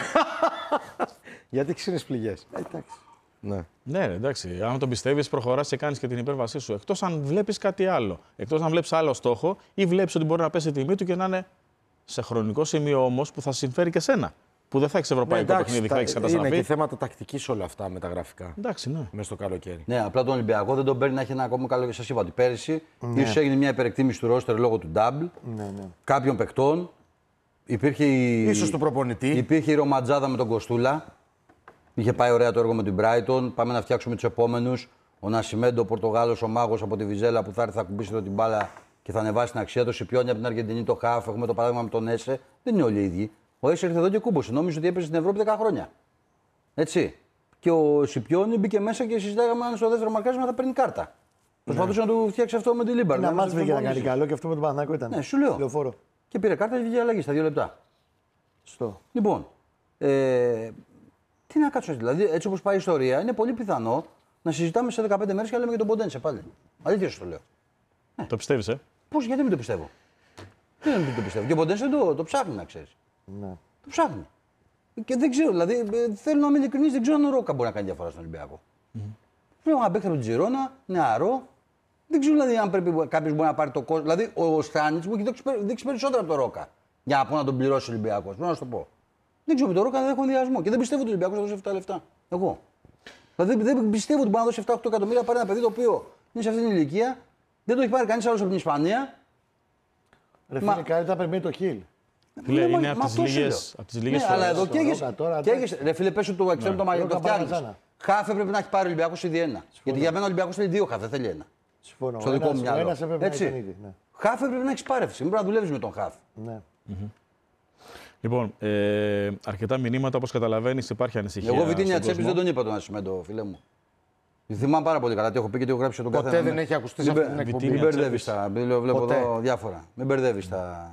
Γιατί ξύνες πληγές.
Εντάξει.
Ναι.
Ναι, ρε, εντάξει. Αν τον πιστεύει, προχωρά και κάνει και την υπέρβασή σου. Εκτός αν βλέπει κάτι άλλο. Εκτός αν βλέπει άλλο στόχο ή βλέπει ότι μπορεί να πέσει η τιμή του και να είναι σε χρονικό σημείο όμως που θα συμφέρει και σένα. Που δεν θα έχει ευρωπαϊκό
ναι,
παιχνίδι, θα έχει καταστραφεί.
Είναι και θέματα τακτικής όλα αυτά με τα γραφικά.
Εντάξει, ναι.
Μέσα στο καλοκαίρι.
Ναι, απλά τον Ολυμπιακό δεν τον παίρνει να έχει ένα ακόμα καλό και σα είπα ότι πέρυσι ναι. ίσως έγινε μια υπερεκτίμηση του ρόστερ λόγω του double
ναι, ναι.
κάποιων παικτών. Υπήρχε η...
Ίσως του προπονητή.
Υπήρχε η ρομαντζάδα με τον Κοστούλα. Είχε πάει ωραία το έργο με την Brighton. Πάμε να φτιάξουμε του επόμενου. Ο Νασιμέντο, ο Πορτογάλος, ο μάγος από τη Βιζέλα που θα έρθει, θα κουμπίσει εδώ την μπάλα και θα ανεβάσει την αξία του. Σιπιόνι από την Αργεντινή, το Χάφ. Έχουμε το παράδειγμα με τον Έσε. Δεν είναι όλοι οι ίδιοι. Ο Έσε ήρθε εδώ και κούμπωσε. Νόμιζε ότι έπαιζε στην Ευρώπη δέκα χρόνια. Έτσι. Και ο Σιπιόνι μπήκε μέσα και συζητάγαμε αν στο δεύτερο μαρκάρισμα θα παίρνει κάρτα. Ναι. Προσπαθούσε να του φτιάξει αυτό με τη Λίμπαρ.
Ένα μάτσο βγήκε να κάνει καλό και αυτό με τον Παναθηναϊκό ήταν.
Ναι, σου λέω.
Λεωφόρο.
Και πήρε κάρτα και βγήκε αλλαγή στα δύο λεπτά.
Στο.
Λοιπόν, ε, τι να κάτσω, δηλαδή έτσι όπως πάει η ιστορία, είναι πολύ πιθανό να συζητάμε σε δεκαπέντε μέρες και να λέμε για τον Ποντένσε πάλι. Αλήθεια σου το λέω.
Ε. Το πιστεύεις, ε.
Πώς, γιατί μην το πιστεύω. Δεν είναι το πιστεύω. Και ο Ποντένσε το, το ψάχνει, να ξέρεις.
Ναι.
Το ψάχνει. Και δεν ξέρω, δηλαδή θέλω να είμαι ειλικρινής, δεν ξέρω αν ο Ρόκα μπορεί να κάνει διαφορά στον Ολυμπιακό. Mm-hmm. Πρέπει να παίξει από την Τζιρόνα, νεαρό. Δεν ξέρω δηλαδή αν πρέπει κάποιο μπορεί να πάρει το κόσμο. Δηλαδή ο Στάνιτς μου έχει δείξει περισσότερα από τον Ρόκα. Για να πω να τον πληρώσει ο Ολυμπιακός. Πρέπει να σου το πω. Δεν ξέρω με τον Ρόκα δεν έχω ενδιασμό και δεν πιστεύω ότι ο Ολυμπιακός θα δώσει αυτά τα λεφτά. Εγώ. Δηλαδή δεν πιστεύω ότι μπορεί να δώσει επτά οκτώ εκατομμύρια πάρει ένα παιδί το οποίο είναι σε αυτή την ηλικία, δεν το έχει πάρει κανείς άλλος από την Ισπανία.
Ρε φίλε, καλύτερα πρέπει το χιλ.
Φίλε, είναι, είναι από τις λίγες φορές.
Αλλά εδώ καίγεσαι. Ρε φίλε, πες το εξτρέμ το μαγείο, το φτιάχνεις. Χάφε πρέπει να έχει πάρει ο Ολυμπιακός ήδη ένα. Γιατί για μένα ο Ολυμπιακός θέλει δύο χάφε, δεν θέλει ένα.
Συμφωνώ.
Στο δικό μου μυαλό.
Έτσι.
Χάφε πρέπει να έχει πάρει. Μην πρέπει να δουλεύει με τον χάφ.
Ναι.
Mm-hmm. Λοιπόν, ε, αρκετά μηνύματα, όπως καταλαβαίνεις, υπάρχει ανησυχία.
Εγώ Βιτίνια Τσέπης δεν τον είπα τον Ασημέντο, φίλε μου. Θυμάμαι πάρα πολύ καλά τι έχω πει και τι έχω γράψει τον καθένα.
Ποτέ δεν έχει ακουστεί σε αυτή την εκπομπή.
Μην μπερδεύεις τα. Βλέπω εδώ διάφορα. Μην μπερδεύεις τα.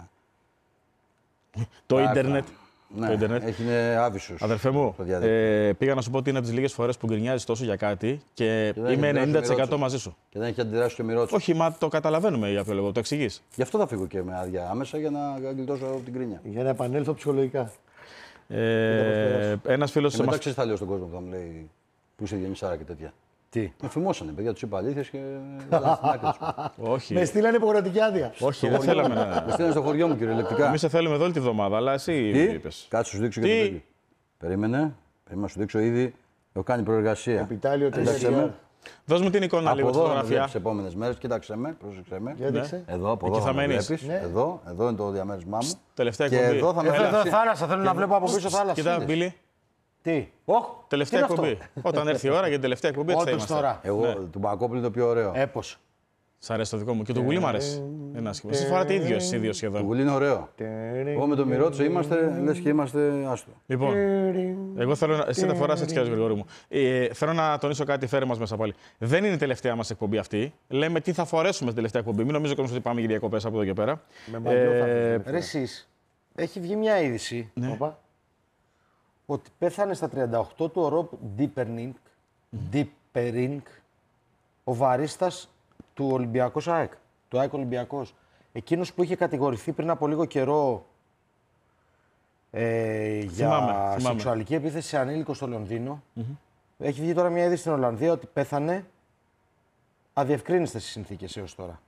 Το ίντερνετ.
Ναι, το ίντερνετ. Είναι άβυσος.
Αδερφέ μου, ε, πήγα να σου πω ότι είναι από τις λίγες φορές που γκρινιάζεις τόσο για κάτι και, και είμαι ενενήντα τοις εκατό μαζί σου.
Και δεν έχει αντιδράσει και ο Μιρότσος.
Όχι, μα το καταλαβαίνουμε για ποιο λόγο, το εξηγείς.
Γι' αυτό θα φύγω και με άδεια άμεσα για να γλιτώσω την κρίνια.
Για να επανέλθω ψυχολογικά.
Ε, Ένας φίλος.
Ε, μετά μας... ξέρεις θα λέω στον κόσμο που θα μου λέει που είσαι Διονυσάρα και τέτοια. Τι. Με φημώσανε, παιδιά, τους είπα αλήθειες και.
Όχι.
Με στείλανε υποχρεωτική άδεια.
Όχι, δεν θέλαμε να.
Με στείλανε στο χωριό μου κυριολεκτικά.
Εμείς σε θέλουμε εδώ όλη τη βδομάδα, αλλά εσύ είπες.
Κάτσε σου δείξω και το τέτοιο. Περίμενε. Περίμενε να σου δείξω ήδη. Έχω κάνει προεργασία.
Επιτάλιο τελείω.
Δώσ' μου την εικόνα λίγο στη φωτογραφία.
Τις επόμενες μέρες, κοίταξε με, πρόσεξε με.
Ναι.
Εδώ, από εδώ θα βλέπεις. Ναι. Εδώ, εδώ είναι το διαμέρισμά μου.
Τελευταία
και
εκπομπή.
Εδώ θα με
εδώ θάλασσα, θέλω να βλέπω από πίσω θάλασσα.
Κοιτά, Μπίλι.
Τι.
Oh, τελευταία εκπομπή. Όταν έρθει η ώρα για την τελευταία εκπομπή, έτσι θα είμαστε.
Εγώ, ναι. Του Μπακόπουλου είναι το πιο ωραίο.
Έπως.
Σ' αρέσει το δικό μου. Και το Γουλή μ' αρέσει. Ένα άσχημο. Εσείς φοράτε ίδιος, ίδιος σχεδόν.
Το Γουλή είναι ωραίο. Εγώ με τον Μιρότσο είμαστε, λες και είμαστε άστο.
Λοιπόν, εγώ θέλω να. Εσύ τα φοράς έτσι κι αλλιώς, Γρηγόρη μου. Ε, θέλω να τονίσω κάτι, φέρε μας μέσα πάλι. Δεν είναι η τελευταία μας εκπομπή αυτή. Λέμε τι θα φορέσουμε στην τελευταία εκπομπή. Μην νομίζω ότι πάμε για διακοπές από εδώ και πέρα.
Ρε εσείς, έχει βγει μια είδηση. Ότι πέθανε στα τριάντα οκτώ του ο Ροπ Ντίπερινγκ, ο βαρίστας του Ολυμπιακός ΑΕΚ, του ΑΕΚ Ολυμπιακός. Εκείνος που είχε κατηγορηθεί πριν από λίγο καιρό ε, για
θυμάμαι,
σεξουαλική θυμάμαι. επίθεση σε ανήλικο στο Λονδίνο. Mm-hmm. Έχει βγει τώρα μια είδηση στην Ολλανδία ότι πέθανε αδιευκρίνιστες στις συνθήκες έως τώρα.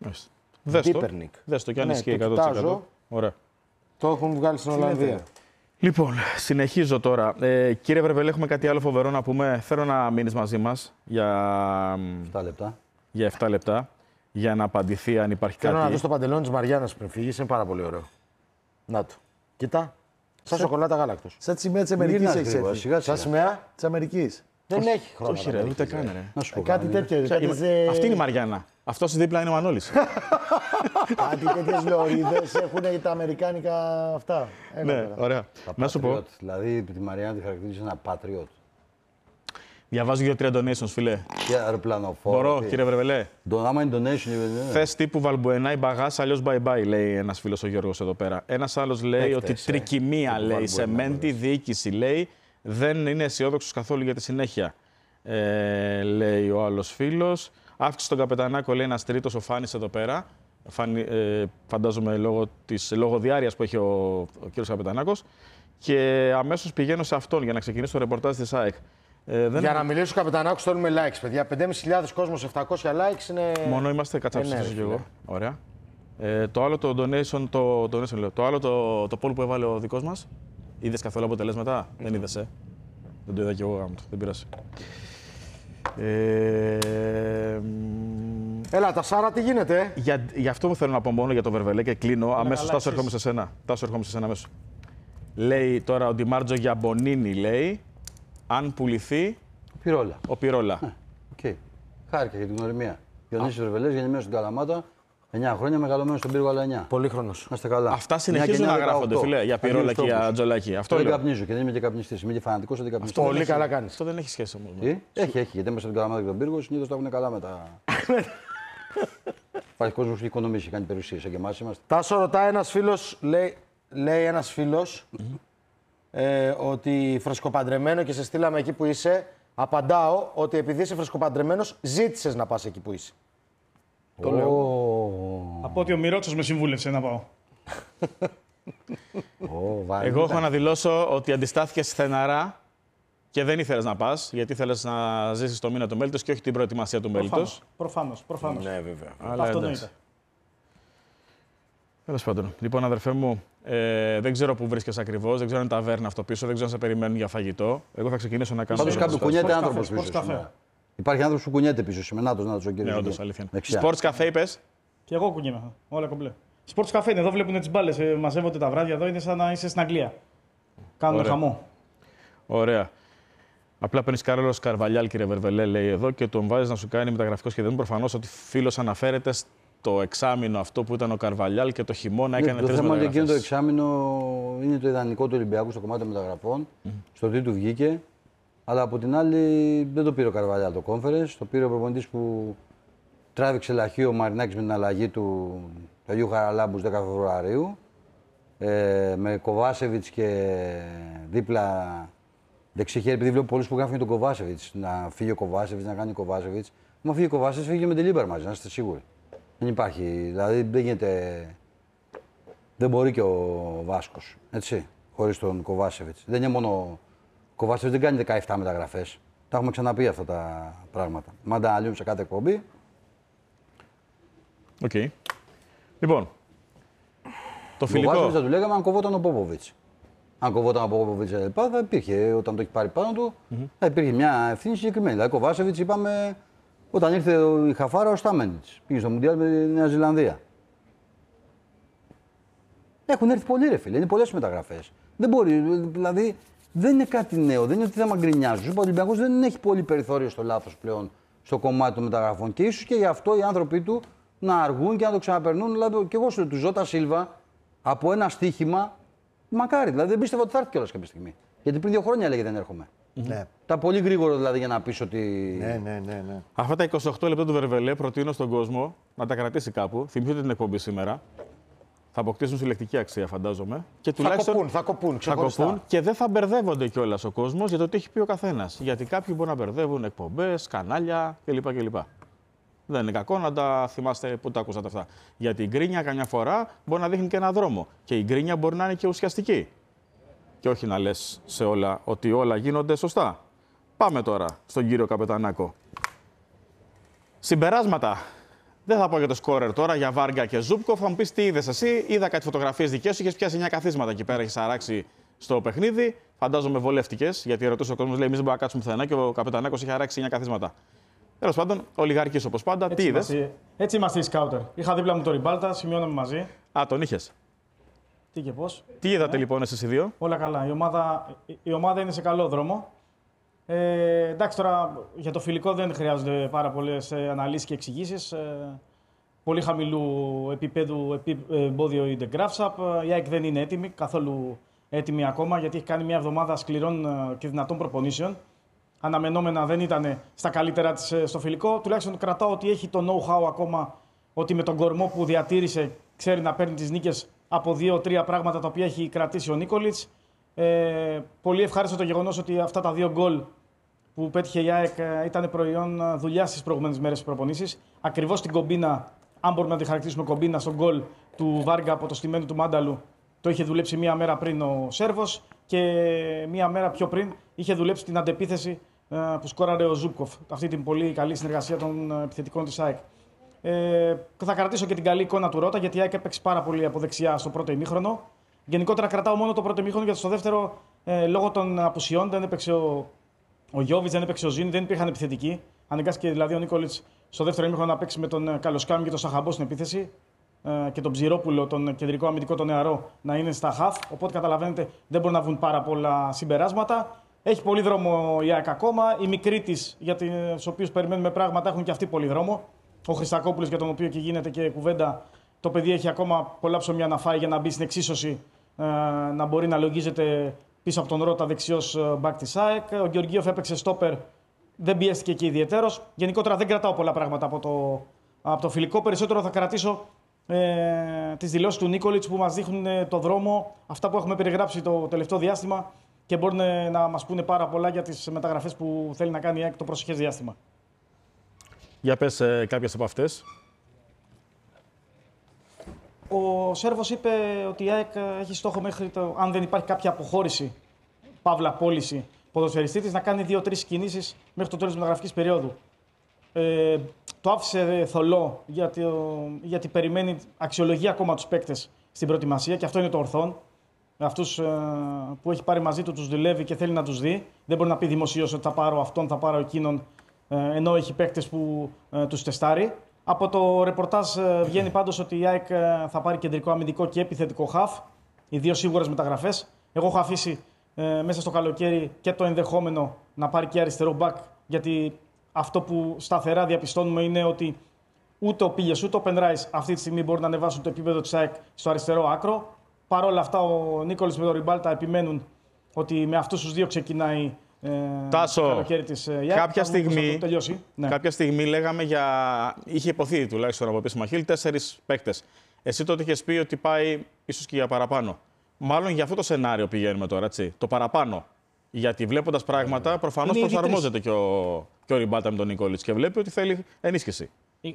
Δες το, δες το κι αν ισχύει εκατό τοις εκατό. Ωραία.
Το έχουν βγάλει στην Ολλανδία.
Λοιπόν, συνεχίζω τώρα. Ε, κύριε Βρεβελέ, έχουμε κάτι άλλο φοβερό να πούμε. Θέλω να μείνεις μαζί μας για
επτά λεπτά.
Για επτά λεπτά, για να απαντηθεί αν υπάρχει
Θέλω
κάτι.
να δω το παντελόνι της Μαριάννας πριν φύγεις, είναι πάρα πολύ ωραίο. Να το. Κοίτα. Σαν σοκολάτα γάλακτος.
Σαν τη σημαία της Αμερικής έχεις έρθει.
Σαν σημαία
της Αμερικής.
δεν
όχι,
έχει χρόνο.
Όχι, ρε, ούτε καν, ρε.
Να σου πω
Κάτι τέτοιο.
Ποια-
Κάτι
η-
τε-
Αυτή είναι η Μαριάννα. Αυτός δίπλα είναι ο Μανώλης.
Κάτι τέτοιες λωρίδες έχουν τα αμερικάνικα αυτά. Έλα
Ναι,
τώρα.
ωραία. Να σου πω.
Patriot. Δηλαδή τη Μαριάννα τη χαρακτηρίζει ένα patriot.
Διαβάζω δύο-τρία donations, φιλέ.
Και αεροπλανοφόρο.
Μπορώ,
τι.
κύριε Βρεβελέ.
Το άμα είναι donation, ναι.
Θες τύπου Βαλμπουενά ή μπαγάς, αλλιώς bye bye, λέει ένας φίλος ο Γιώργος εδώ πέρα. Ένας άλλος λέει
Έκτες,
ότι
ε.
τρικυμία,
Τύπου
λέει,
Valbuena,
σεμέντη, διοίκηση, λέει, δεν είναι αισιόδοξος καθόλου για τη συνέχεια. Ε, λέει ο άλλος φίλος. Αύξηση στον Καπετανάκο, λέει ένας τρίτος, ο Φάνης εδώ πέρα. Φάνη, ε, φαντάζομαι λόγω της λόγω διάρειας που έχει ο, ο κύριος Καπετανάκος. Και αμέσως πηγαίνω σε αυτόν για να ξεκινήσω το ρεπορτάζ της ΑΕΚ. Ε, δεν...
Για να μιλήσω ο Καπετανάκος θέλουμε likes, παιδιά. πέντε χιλιάδες πεντακόσιους κόσμος, επτακόσια likes είναι...
Μόνο είμαστε κατσάψεις
ναι,
και
ρε,
εγώ.
φίλε.
Ωραία. Ε, το άλλο το donation, το, donation λέω, το άλλο το, το poll που έβαλε ο δικός μας. Είδες καθόλου αποτελέσματα? Δεν είδες, ε. Δεν το είδα κι εγώ, γάμο του. Δεν πειράζει. Ε, μ,
Έλα, τα Σάρα τι γίνεται, ε?
για, για αυτό που θέλω να πω μόνο για το Βερβελέ και κλείνω. Αμέσως
καλά,
Τάσο
εσείς.
ερχόμαι σε σένα. Τάσο ερχόμαι σε σένα αμέσως. Λέει τώρα ο Ντιμάρτζο για Μπονίνι, λέει, αν πουληθεί
Πυρόλα.
ο Πυρόλα.
Οκ. Χάρηκα για την γνωριμία. Διονύσης Βρεβελές, γεννημένος στην Καλαμάτα, εννιά χρόνια, μεγαλωμένος στον Πύργο, αλλά εννιά.
Πολύχρονος.
Να είστε καλά.
Αυτά συνεχίζουν να γράφονται, φίλε, για Πυρόλα και για Τζολάκη. Αυτό
Δεν
λέω.
καπνίζω και δεν είμαι και καπνιστής. Είμαι και φανατικός αντικαπνιστής.
Πολύ καλά κάνεις.
Αυτό δεν έχει σχέση όμως.
Τι? Έχει, έχει. Γιατί είμαστε στην Καλαμάτα και τον Πύργο, συνήθως τα έχουν καλά με τα. Υπάρχει κόσμος που έχει οικονομήσει, έχει κάνει περιουσίες. Και εμάς είμαστε.
Τάσο ρωτάει ένας φίλος, λέει, λέει ένας φίλος, ε, ότι φρεσκοπαντρεμένο και σε στείλαμε εκεί που είσαι. Απαντάω ότι επειδή είσαι φρεσκοπαντρεμένος, ζήτησες να πας εκεί που είσαι.
Το λέω.
Από ότι ο Μυρότσος με συμβούλευσε να πάω.
Εγώ έχω να δηλώσω ότι αντιστάθηκες στεναρά και δεν ήθελες να πας, γιατί ήθελες να ζήσεις το μήνα του μέλιτος και όχι την προετοιμασία του μέλιτος.
Προφανώς, προφανώς.
Ναι, βέβαια.
Αλλά
Αυτό
εντάξει.
εννοείται.
Τέλος πάντων. Λοιπόν, αδερφέ μου, ε, δεν ξέρω πού βρίσκεσαι ακριβώς, δεν ξέρω αν είναι ταβέρνα αυτό πίσω, δεν ξέρω αν σε περιμένουν για φαγητό. Εγώ θα ξεκινήσω να κάνω.
Πάντως
το
κάπου
ρεπορτάζ.
κουνιέται
Sports
άνθρωπος
Cafe,
πίσω.
Sports Cafe.
σήμερα. Υπάρχει άνθρωπος που κουνιέται πίσω σήμερα. Νάτος, νάτος ο κύριος.
Ναι,
εκεί.
όντως, αλήθεια.
Δεξιά.
Sports Cafe, είπες.
Και εγώ κουνιέμαι. Όλα κομπλέ. Sports Cafe είναι, εδώ βλέπουν τις μπάλες. Ε, μαζεύονται τα βράδια εδώ, είναι σαν να είσαι στην Αγγλία. Κάνουν
Ωραία.
χαμό.
Ωραία. Απλά παίρνει Κάρολο Καρβαλιάλ, κύριε Βερβελέ, λέει εδώ, και τον βάζει να σου κάνει μεταγραφικό σχεδιασμό. Προφανώς ότι φίλος αναφέρεται στο εξάμηνο αυτό που ήταν ο Καρβαλιάλ και το χειμώνα έκανε
Το
τρεις
θέμα είναι ότι εκείνο το
μεταγραφές.
εξάμηνο είναι το ιδανικό του Ολυμπιακού στο κομμάτι των μεταγραφών, στο τι του βγήκε. Αλλά από την άλλη δεν το πήρε ο Καρβαλιάλ το conference, το πήρε ο προπονητής που τράβηξε λαχείο ο Μαρινάκης με την αλλαγή του, του Αγίου Χαραλάμπου δέκα Φεβρουαρίου. Ε, με Κοβάσεβιτς και δίπλα δεξί χέρι, επειδή βλέπω πολλούς που γράφουν για τον Κοβάσεβιτς. Να φύγει ο Κοβάσεβιτς, να κάνει ο Κοβάσεβιτς. Μα φύγει ο Κοβάσεβιτς, φύγει και με την Λίμπερ μαζί, να είστε σίγουροι. Δεν υπάρχει. Δηλαδή δεν γίνεται. Δεν μπορεί και ο Βάσκος. Έτσι. Χωρίς τον Κοβάσεβιτς. Δεν είναι μόνο. Ο Κοβάσεβιτς δεν κάνει δεκαεπτά μεταγραφές. Τα έχουμε ξαναπεί αυτά τα πράγματα. Μάντα αναλύουμε σε κάθε εκπομπή.
Οκ. Λοιπόν, το
Ο
φιλικό.
Κοβάσεβιτς θα του λέγαμε αν κοβόταν ο Πόποβιτς. Αν κοβόταν ο Πόποβιτς θα υπήρχε όταν το έχει πάρει πάνω του, θα υπήρχε μια ευθύνη συγκεκριμένη. Δηλαδή, ο Κοβάσεβιτς είπαμε όταν ήρθε η Χαφάρα ο Στάμενιτς. Πήγε στο Μουντιάλ με τη Νέα Ζηλανδία. Έχουν έρθει πολλοί ρε φίλε, είναι πολλές μεταγραφές. Δεν μπορεί, δηλαδή δεν είναι κάτι νέο, δεν είναι ότι θα μα γκρινιάζουν. Ο Ολυμπιακός δεν έχει πολύ περιθώριο στο λάθος πλέον στο κομμάτι των μεταγραφών. Και ίσως και γι' αυτό οι άνθρωποι του να αργούν και να το ξαναπερνούν. Δηλαδή, και εγώ σου λέω του Ζώτα Σίλβα από ένα στοίχημα, μακάρι. Δηλαδή δεν πίστευα ότι θα έρθει κιόλας κάποια στιγμή. Γιατί πριν δύο χρόνια έλεγε δεν έρχομαι.
Ναι.
Τα πολύ γρήγορο δηλαδή για να πεις ότι.
Ναι, ναι, ναι, ναι.
Αυτά τα είκοσι οκτώ λεπτά του Βερβελέ προτείνω στον κόσμο να τα κρατήσει κάπου. Θυμηθείτε την εκπομπή σήμερα. Θα αποκτήσουν συλλεκτική αξία, φαντάζομαι. Και
Θα κοπούν, θα κοπούν,
θα
ξεχωριστά.
κοπούν και δεν θα μπερδεύονται κιόλας ο κόσμος για το τι έχει πει ο καθένας. Γιατί κάποιοι μπορεί να μπερδεύουν εκπομπές, κανάλια κλπ. κλπ. Δεν είναι κακό να τα θυμάστε που τα ακούσατε αυτά. Γιατί η γκρίνια καμιά φορά μπορεί να δείχνει και έναν δρόμο. Και η γκρίνια μπορεί να είναι και ουσιαστική. Και όχι να λες σε όλα ότι όλα γίνονται σωστά. Πάμε τώρα στον κύριο Καπετανάκο. Συμπεράσματα. Δεν θα πω για το σκόρερ τώρα, για Βάργα και Ζούπκοφ. Θα μου πεις τι είδες εσύ. Είδα κάτι φωτογραφίες δικές σου. Είχες πιάσει εννιά καθίσματα εκεί πέρα. Έχεις αράξει στο παιχνίδι. Φαντάζομαι βολευτικές, γιατί ρωτούσε ο κόσμος, λέει: Εμείς δεν μπορούμε να κάτσουμε πουθενά και ο Καπετανάκος έχει αράξει εννιά καθίσματα. Τέλος πάντων, ολιγαρχής όπως πάντα.
Έτσι
τι είδες?
Είμαστε, έτσι είμαστε οι σκάουτερ. Είχα δίπλα μου τον Ριμπάλτα, σημειώναμε μαζί.
Α, τον είχες.
Τι και πώς.
Τι είδατε ναι. λοιπόν εσείς οι δύο?
Όλα καλά. Η ομάδα, η ομάδα είναι σε καλό δρόμο. Ε, εντάξει, τώρα για το φιλικό δεν χρειάζονται πάρα πολλές αναλύσεις και εξηγήσεις. Ε, πολύ χαμηλού επίπεδου εμπόδιο η The Graphs Up. Η ΑΕΚ δεν είναι έτοιμη, καθόλου έτοιμη ακόμα, γιατί έχει κάνει μια εβδομάδα σκληρών και δυνατών προπονήσεων. Αναμενόμενα δεν ήταν στα καλύτερα της στο φιλικό. Τουλάχιστον κρατάω ότι έχει το know-how ακόμα, ότι με τον κορμό που διατήρησε ξέρει να παίρνει τις νίκες από δύο-τρία πράγματα τα οποία έχει κρατήσει ο Νίκολιτς. Ε, πολύ ευχάριστο το γεγονός ότι αυτά τα δύο γκολ που πέτυχε η ΑΕΚ ήταν προϊόν δουλειά στις προηγούμενες μέρες της προπονήσεις. Ακριβώς την κομπίνα, αν μπορούμε να τη χαρακτηρίσουμε κομπίνα, στον γκολ του Βάργα από το στημένο του Μάνταλου, το είχε δουλέψει μία μέρα πριν ο Σέρβος και μία μέρα πιο πριν είχε δουλέψει την αντεπίθεση που σκόραρε ο Ζούπκοφ. Αυτή την πολύ καλή συνεργασία των επιθετικών της ΑΕΚ. Ε, θα κρατήσω και την καλή εικόνα του Ρώτα, γιατί η ΑΕΚ έπαιξε πάρα πολύ από δεξιά στο πρώτο ημίχρονο. Γενικότερα κρατάω μόνο το πρώτο ημίχρονο, γιατί στο δεύτερο, ε, λόγω των απουσιών, δεν έπαιξε ο, ο Γιώβιτς, δεν έπαιξε ο Ζήνη, δεν υπήρχαν επιθετικοί. Αναγκάστηκε δηλαδή ο Νίκολιτς στο δεύτερο ημίχρονο να παίξει με τον Καλοσκάμι και τον Σαχαμπό στην επίθεση ε, και τον Ψηρόπουλο, τον κεντρικό αμυντικό, τον νεαρό, να είναι στα χαφ. Οπότε καταλαβαίνετε, δεν μπορούν να βγουν πάρα πολλά συμπεράσματα. Έχει πολύ δρόμο η ΑΕΚ ακόμα. Οι μικροί της, για τους οποίους περιμένουμε πράγματα, έχουν και αυτοί πολύ δρόμο. Ο Χριστακόπουλος, για τον οποίο και γίνεται και κουβέντα, το παιδί έχει ακόμα πολλά ψωμιά να φάει για να μπει στην εξίσωση, ε, να μπορεί να λογίζεται πίσω από τον Ρώτα δεξιός μπακ της ΑΕΚ. Ο Γεωργίοφ έπαιξε στόπερ, δεν πιέστηκε και ιδιαιτέρως. Γενικότερα δεν κρατάω πολλά πράγματα από το, από το φιλικό. Περισσότερο θα κρατήσω ε, τις δηλώσεις του Νίκολιτς που μας δείχνουν ε, το δρόμο, αυτά που έχουμε περιγράψει το τελευταίο διάστημα και μπορούν ε, να μας πούνε πάρα πολλά για τις μεταγραφές που θέλει να κάνει η ΑΕΚ το προσεχές διάστημα.
Για πες ε, κάποιες από αυτές.
Ο Σέρβος είπε ότι η ΑΕΚ έχει στόχο μέχρι το, αν δεν υπάρχει κάποια αποχώρηση, παύλα πώληση ποδοσφαιριστή της, να κάνει δύο-τρεις κινήσεις μέχρι το τέλος της μεταγραφικής περίοδου. Ε, το άφησε θολό γιατί, γιατί περιμένει, αξιολογεί ακόμα τους παίκτες στην προετοιμασία και αυτό είναι το ορθόν. Αυτούς ε, που έχει πάρει μαζί του τους δουλεύει και θέλει να τους δει. Δεν μπορεί να πει δημοσίως ότι θα πάρω αυτόν, θα πάρω εκείνον, ε, ενώ έχει παίκτες που ε, τους τεστάρει. Από το ρεπορτάζ ε, βγαίνει πάντως ότι η ΑΕΚ ε, θα πάρει κεντρικό αμυντικό και επιθετικό χαφ. Οι δύο σίγουρες μεταγραφές. Εγώ έχω αφήσει ε, μέσα στο καλοκαίρι και το ενδεχόμενο να πάρει και αριστερό μπακ, γιατί αυτό που σταθερά διαπιστώνουμε είναι ότι ούτε ο Πίλιες ούτε ο Πενράης αυτή τη στιγμή μπορούν να ανεβάσουν το επίπεδο της ΑΕΚ στο αριστερό άκρο. Παρ' όλα αυτά, ο Νίκολης με τον Ριμπάλτα επιμένουν ότι με αυτούς τους δύο ξεκινάει ε,
Τάσο,
το καλοκαίρι της ΑΕΚ.
κάποια στιγμή,
ναι.
κάποια στιγμή λέγαμε για. Είχε υποθεί τουλάχιστον από πίσω Μαχίλ τέσσερις παίκτες. Εσύ τότε είχες πει ότι πάει ίσως και για παραπάνω. Μάλλον για αυτό το σενάριο πηγαίνουμε τώρα, έτσι. Το παραπάνω. Γιατί βλέποντας πράγματα, προφανώς προσαρμόζεται και ο, και ο Ριμπάλτα με τον Νίκολιτς και βλέπει ότι θέλει ενίσχυση.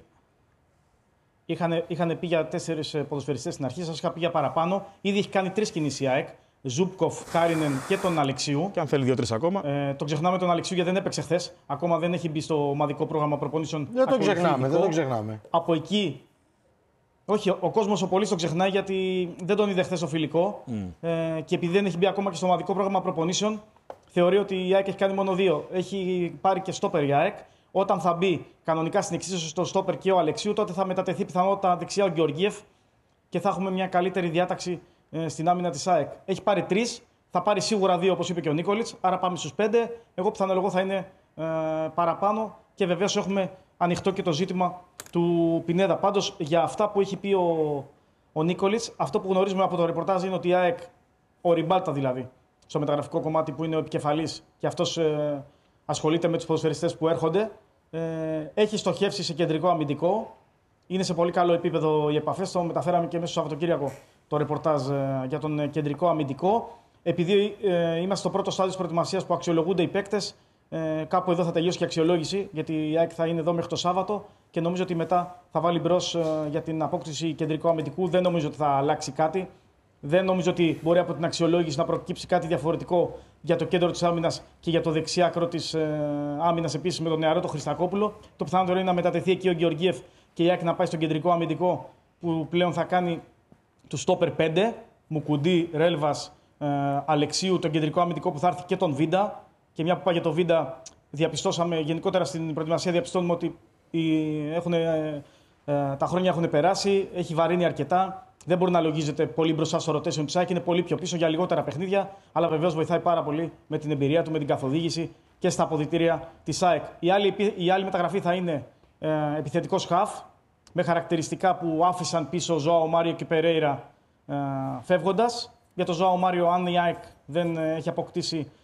Είχαν, είχαν πει για τέσσερις ποδοσφαιριστές στην αρχή, σας είχα πει για παραπάνω. Ήδη έχει κάνει τρεις κινήσεις η ΑΕΚ. Ζούπκοφ, Κάρινεν και τον Αλεξίου.
Και αν θέλει δύο-τρεις ακόμα.
Ε, το ξεχνάμε τον Αλεξίου γιατί δεν έπαιξε χθες. Ακόμα δεν έχει μπει στο ομαδικό πρόγραμμα προπονήσεων.
Δεν το ξεχνάμε, δεν το ξεχνάμε.
Από εκεί. Όχι, ο κόσμος ο πολύς το ξεχνάει γιατί δεν τον είδε χθες στο φιλικό. Mm. Ε, και επειδή δεν έχει μπει ακόμα και στο ομαδικό πρόγραμμα προπονήσεων, θεωρεί ότι η ΑΕΚ έχει κάνει μόνο δύο. Έχει πάρει και στόπερ η ΑΕΚ. Όταν θα μπει κανονικά στην εξίσωση στο στόπερ και ο Αλεξίου, τότε θα μετατεθεί πιθανότατα δεξιά ο Γεωργίεφ και θα έχουμε μια καλύτερη διάταξη ε, στην άμυνα της ΑΕΚ. Έχει πάρει τρεις, θα πάρει σίγουρα δύο όπως είπε και ο Νίκολιτς, άρα πάμε στους πέντε. Εγώ πιθανολογώ θα είναι ε, παραπάνω και βεβαίως έχουμε ανοιχτό και το ζήτημα του Πινέδα. Πάντως για αυτά που έχει πει ο, ο Νίκολιτς, αυτό που γνωρίζουμε από το ρεπορτάζ είναι ότι η ΑΕΚ, ο Ριμπάλτα δηλαδή, στο μεταγραφικό κομμάτι που είναι ο επικεφαλής και αυτός ε, ασχολείται με τους ποδοσφαιριστές που έρχονται. Ε, έχει στοχεύσει σε κεντρικό αμυντικό. Είναι σε πολύ καλό επίπεδο οι επαφές. Το μεταφέραμε και μέσα στο Σαββατοκύριακο το ρεπορτάζ ε, για τον κεντρικό αμυντικό. Επειδή ε, είμαστε στο πρώτο στάδιο της προετοιμασίας που αξιολογούνται οι παίκτες, ε, κάπου εδώ θα τελειώσει και η αξιολόγηση, γιατί η ΑΕΚ θα είναι εδώ μέχρι το Σάββατο και νομίζω ότι μετά θα βάλει μπρος ε, για την απόκτηση κεντρικού αμυντικού. Δεν νομίζω ότι θα αλλάξει κάτι. Δεν νομίζω ότι μπορεί από την αξιολόγηση να προκύψει κάτι διαφορετικό για το κέντρο της άμυνας και για το δεξί άκρο της ε, άμυνας επίσης με τον νεαρό τον Χριστακόπουλο. Το πιθανότερο είναι να μετατεθεί εκεί ο Γεωργίεφ και η ΑΕΚ να πάει στον κεντρικό αμυντικό που πλέον θα κάνει του στόπερ πέντε. Μουκουντή, Ρέλβας, ε, Αλεξίου, τον κεντρικό αμυντικό που θα έρθει και τον Βίντα. Και μια που πάει για τον Βίντα, διαπιστώσαμε γενικότερα στην προετοιμασία, διαπιστώνουμε ότι οι, έχουν, ε, ε, τα χρόνια έχουν περάσει, έχει βαρύνει αρκετά. Δεν μπορεί να λογίζεται πολύ μπροστά στο rotation της ΑΕΚ, είναι πολύ πιο πίσω για λιγότερα παιχνίδια. Αλλά βεβαίως βοηθάει πάρα πολύ με την εμπειρία του, με την καθοδήγηση και στα αποδυτήρια της ΑΕΚ. Η άλλη, η άλλη μεταγραφή θα είναι ε, επιθετικός χαφ, με χαρακτηριστικά που άφησαν πίσω Ζωάο Μάριο και Περέιρα ε, φεύγοντας. Για τον Ζωάο Μάριο, αν η ΑΕΚ δεν έχει αποκτήσει